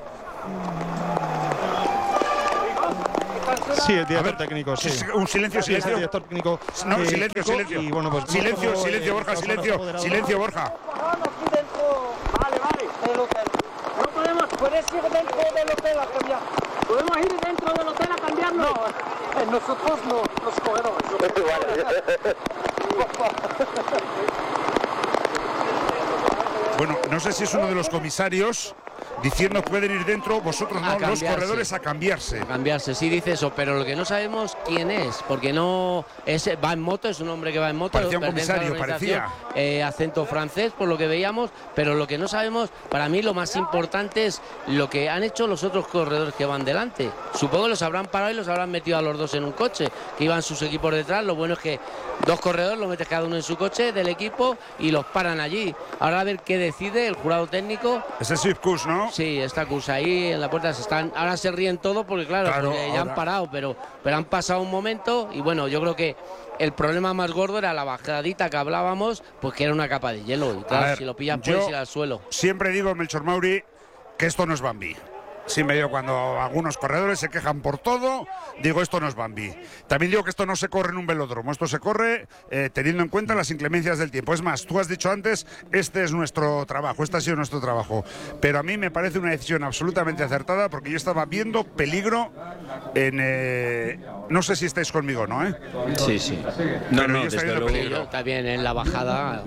Sí, el director técnico, sí. Sí, un silencio, Sí, es el silencio. director técnico. No, eh, silencio, Kiko, silencio. y bueno, pues, silencio, como, silencio, eh, Borja, los silencio. apoderados. Silencio, Borja. Aquí dentro. Vale, vale. Del hotel. No podemos, puedes ir dentro del hotel a cambiar. ¿Podemos ir dentro del hotel a cambiarnos? No, nosotros no, los corredores. Bueno, no sé si es uno de los comisarios diciendo pueden ir dentro, vosotros no, A los cambiarse. corredores a cambiarse. A cambiarse, sí dice eso, pero lo que no sabemos quién es, porque no es, va en moto, es un hombre que va en moto. Parecía un pertenece a la comisario, organización, eh, acento francés, por lo que veíamos, pero lo que no sabemos, para mí lo más importante es lo que han hecho los otros corredores que van delante. Supongo que los habrán parado y los habrán metido a los dos en un coche, que iban sus equipos detrás. Lo bueno es que dos corredores los metes cada uno en su coche del equipo y los paran allí. Ahora a ver qué decide el jurado técnico. Ese es Sipkus, ¿no? Sí, está Kus ahí en la puerta. Se están, ahora se ríen todo porque, claro, Claro, porque ya ahora- han parado, pero, pero han pasado un momento y bueno, yo creo que el problema más gordo era la bajadita que hablábamos, pues que era una capa de hielo. Y A claro, ver, si lo pillas yo puedes ir al suelo. Siempre digo, Melchor Mauri, que esto no es Bambi. Siempre digo, cuando algunos corredores se quejan por todo, digo, esto no es Bambi. También digo que esto no se corre en un velódromo, esto se corre eh, teniendo en cuenta las inclemencias del tiempo. Es más, tú has dicho antes, este es nuestro trabajo, este ha sido nuestro trabajo. Pero a mí me parece una decisión absolutamente acertada porque yo estaba viendo peligro en... eh, no sé si estáis conmigo, ¿no? ¿eh? Sí, sí. Pero No, yo no, estaba desde viendo luego. peligro. Está bien en la bajada.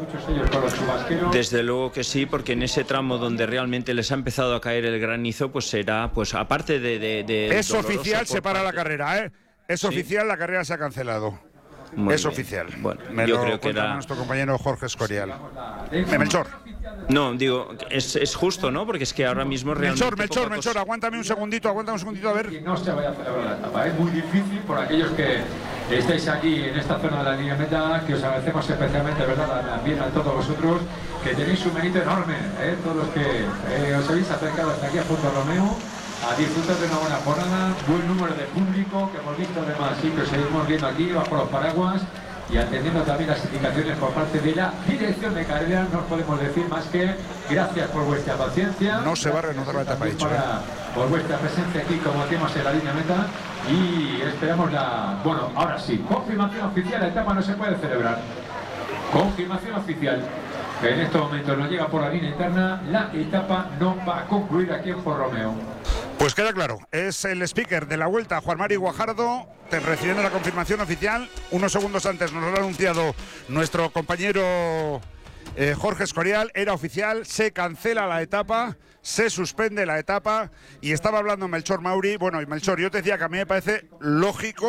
Desde luego que sí, porque en ese tramo donde realmente les ha empezado a caer el granizo, pues será, pues aparte de... de, de Es doloroso oficial, por se para la parte- carrera, ¿eh? Es Sí. oficial, la carrera se ha cancelado. Muy es bien. oficial. Bueno, Me yo lo creo que cuenta era... nuestro compañero Jorge Escorial. Eh, Melchor. No, digo, es, es justo, ¿no? Porque es que ahora mismo realmente... Melchor, Melchor, poca Melchor, cosa- aguántame un segundito, aguántame un segundito, a ver. No se vaya a celebrar la etapa. Es muy difícil por aquellos que estáis aquí en esta zona de la línea meta, que os agradecemos especialmente, ¿verdad?, también a todos vosotros, que tenéis un mérito enorme, ¿eh? Todos los que eh, os habéis acercado hasta aquí a Punto Romeo, a disfrutar de una buena jornada, buen número de público, que hemos visto además, sí, que os seguimos viendo aquí bajo los paraguas y atendiendo también las indicaciones por parte de la dirección de carrera. No os podemos decir más que gracias por vuestra paciencia. No se va a reanudar la etapa, dicho, Para- ¿eh? por vuestra presencia aquí, como decimos, en la línea meta, y esperamos la... Bueno, ahora sí, confirmación oficial, la etapa no se puede celebrar. Confirmación oficial, que en estos momentos nos llega por la línea interna, la etapa no va a concluir aquí en Por Romeo. Pues queda claro, es el speaker de la Vuelta, Juan Mari Guajardo, te- recibiendo la confirmación oficial. Unos segundos antes nos lo ha anunciado nuestro compañero eh, Jorge Escorial, era oficial, se cancela la etapa, se suspende la etapa y estaba hablando Melchor Mauri. Bueno, y Melchor, yo te decía que a mí me parece lógico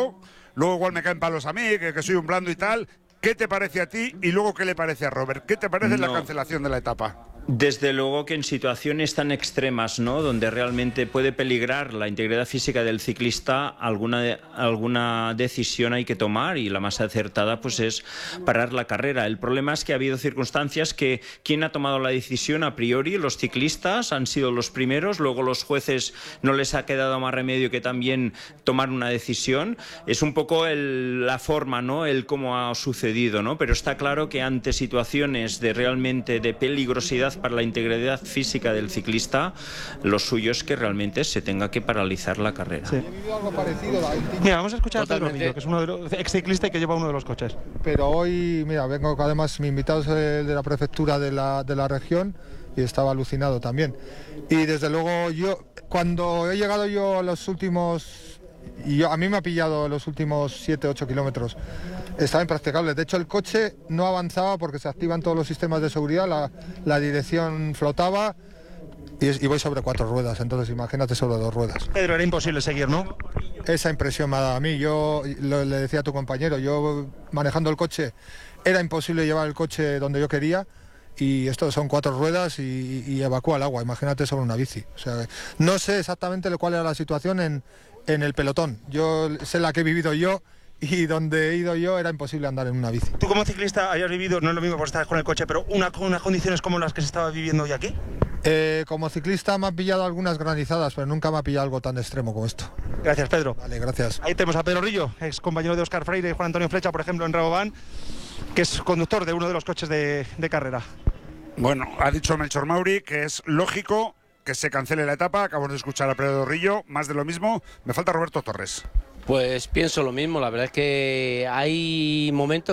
luego igual me caen palos a mí, que, que soy un blando y tal. ¿Qué te parece a ti y luego qué le parece a Robert? ¿Qué te parece No. la cancelación de la etapa? Desde luego que en situaciones tan extremas, ¿no?, donde realmente puede peligrar la integridad física del ciclista, alguna, alguna decisión hay que tomar, y la más acertada pues es parar la carrera. El problema es que ha habido circunstancias que quien ha tomado la decisión a priori, los ciclistas han sido los primeros, luego los jueces no les ha quedado más remedio que también tomar una decisión. Es un poco el, la forma, ¿no?, el cómo ha sucedido, ¿no? Pero está claro que ante situaciones de realmente de peligrosidad para la integridad física del ciclista, lo suyo es que realmente se tenga que paralizar la carrera. Sí. Mira, vamos a escuchar a Pedro Rillo, que es uno de los ex ciclista y que lleva uno de los coches. Pero hoy, mira, vengo, además mi invitado es el de la prefectura de la, de la región y estaba alucinado también. Y desde luego yo, cuando he llegado yo a los últimos, y yo, a mí me ha pillado los últimos siete ocho kilómetros, estaba impracticable. De hecho, el coche no avanzaba porque se activan todos los sistemas de seguridad, la, la dirección flotaba y, y voy sobre cuatro ruedas, entonces imagínate sobre dos ruedas. Pedro, era imposible seguir, ¿no? Esa impresión me ha dado a mí. Yo lo, le decía a tu compañero, yo manejando el coche, era imposible llevar el coche donde yo quería, y esto son cuatro ruedas y, y evacúa el agua, imagínate sobre una bici. O sea, no sé exactamente cuál era la situación en, en el pelotón. Yo sé la que he vivido yo, y donde he ido yo era imposible andar en una bici. Tú como ciclista hayas vivido, no es lo mismo por estar con el coche, pero una, unas condiciones como las que se estaba viviendo hoy aquí. Eh, como ciclista me han pillado algunas granizadas, pero nunca me ha pillado algo tan extremo como esto. Gracias, Pedro. Vale, gracias. Ahí tenemos a Pedro Rillo, ex compañero de Óscar Freire y Juan Antonio Flecha, por ejemplo, en Rabobank, que es conductor de uno de los coches de, de carrera. Bueno, ha dicho Melchor Mauri que es lógico que se cancele la etapa. Acabamos de escuchar a Pedro Rillo, más de lo mismo. Me falta Roberto Torres. Pues pienso lo mismo, la verdad es que hay momentos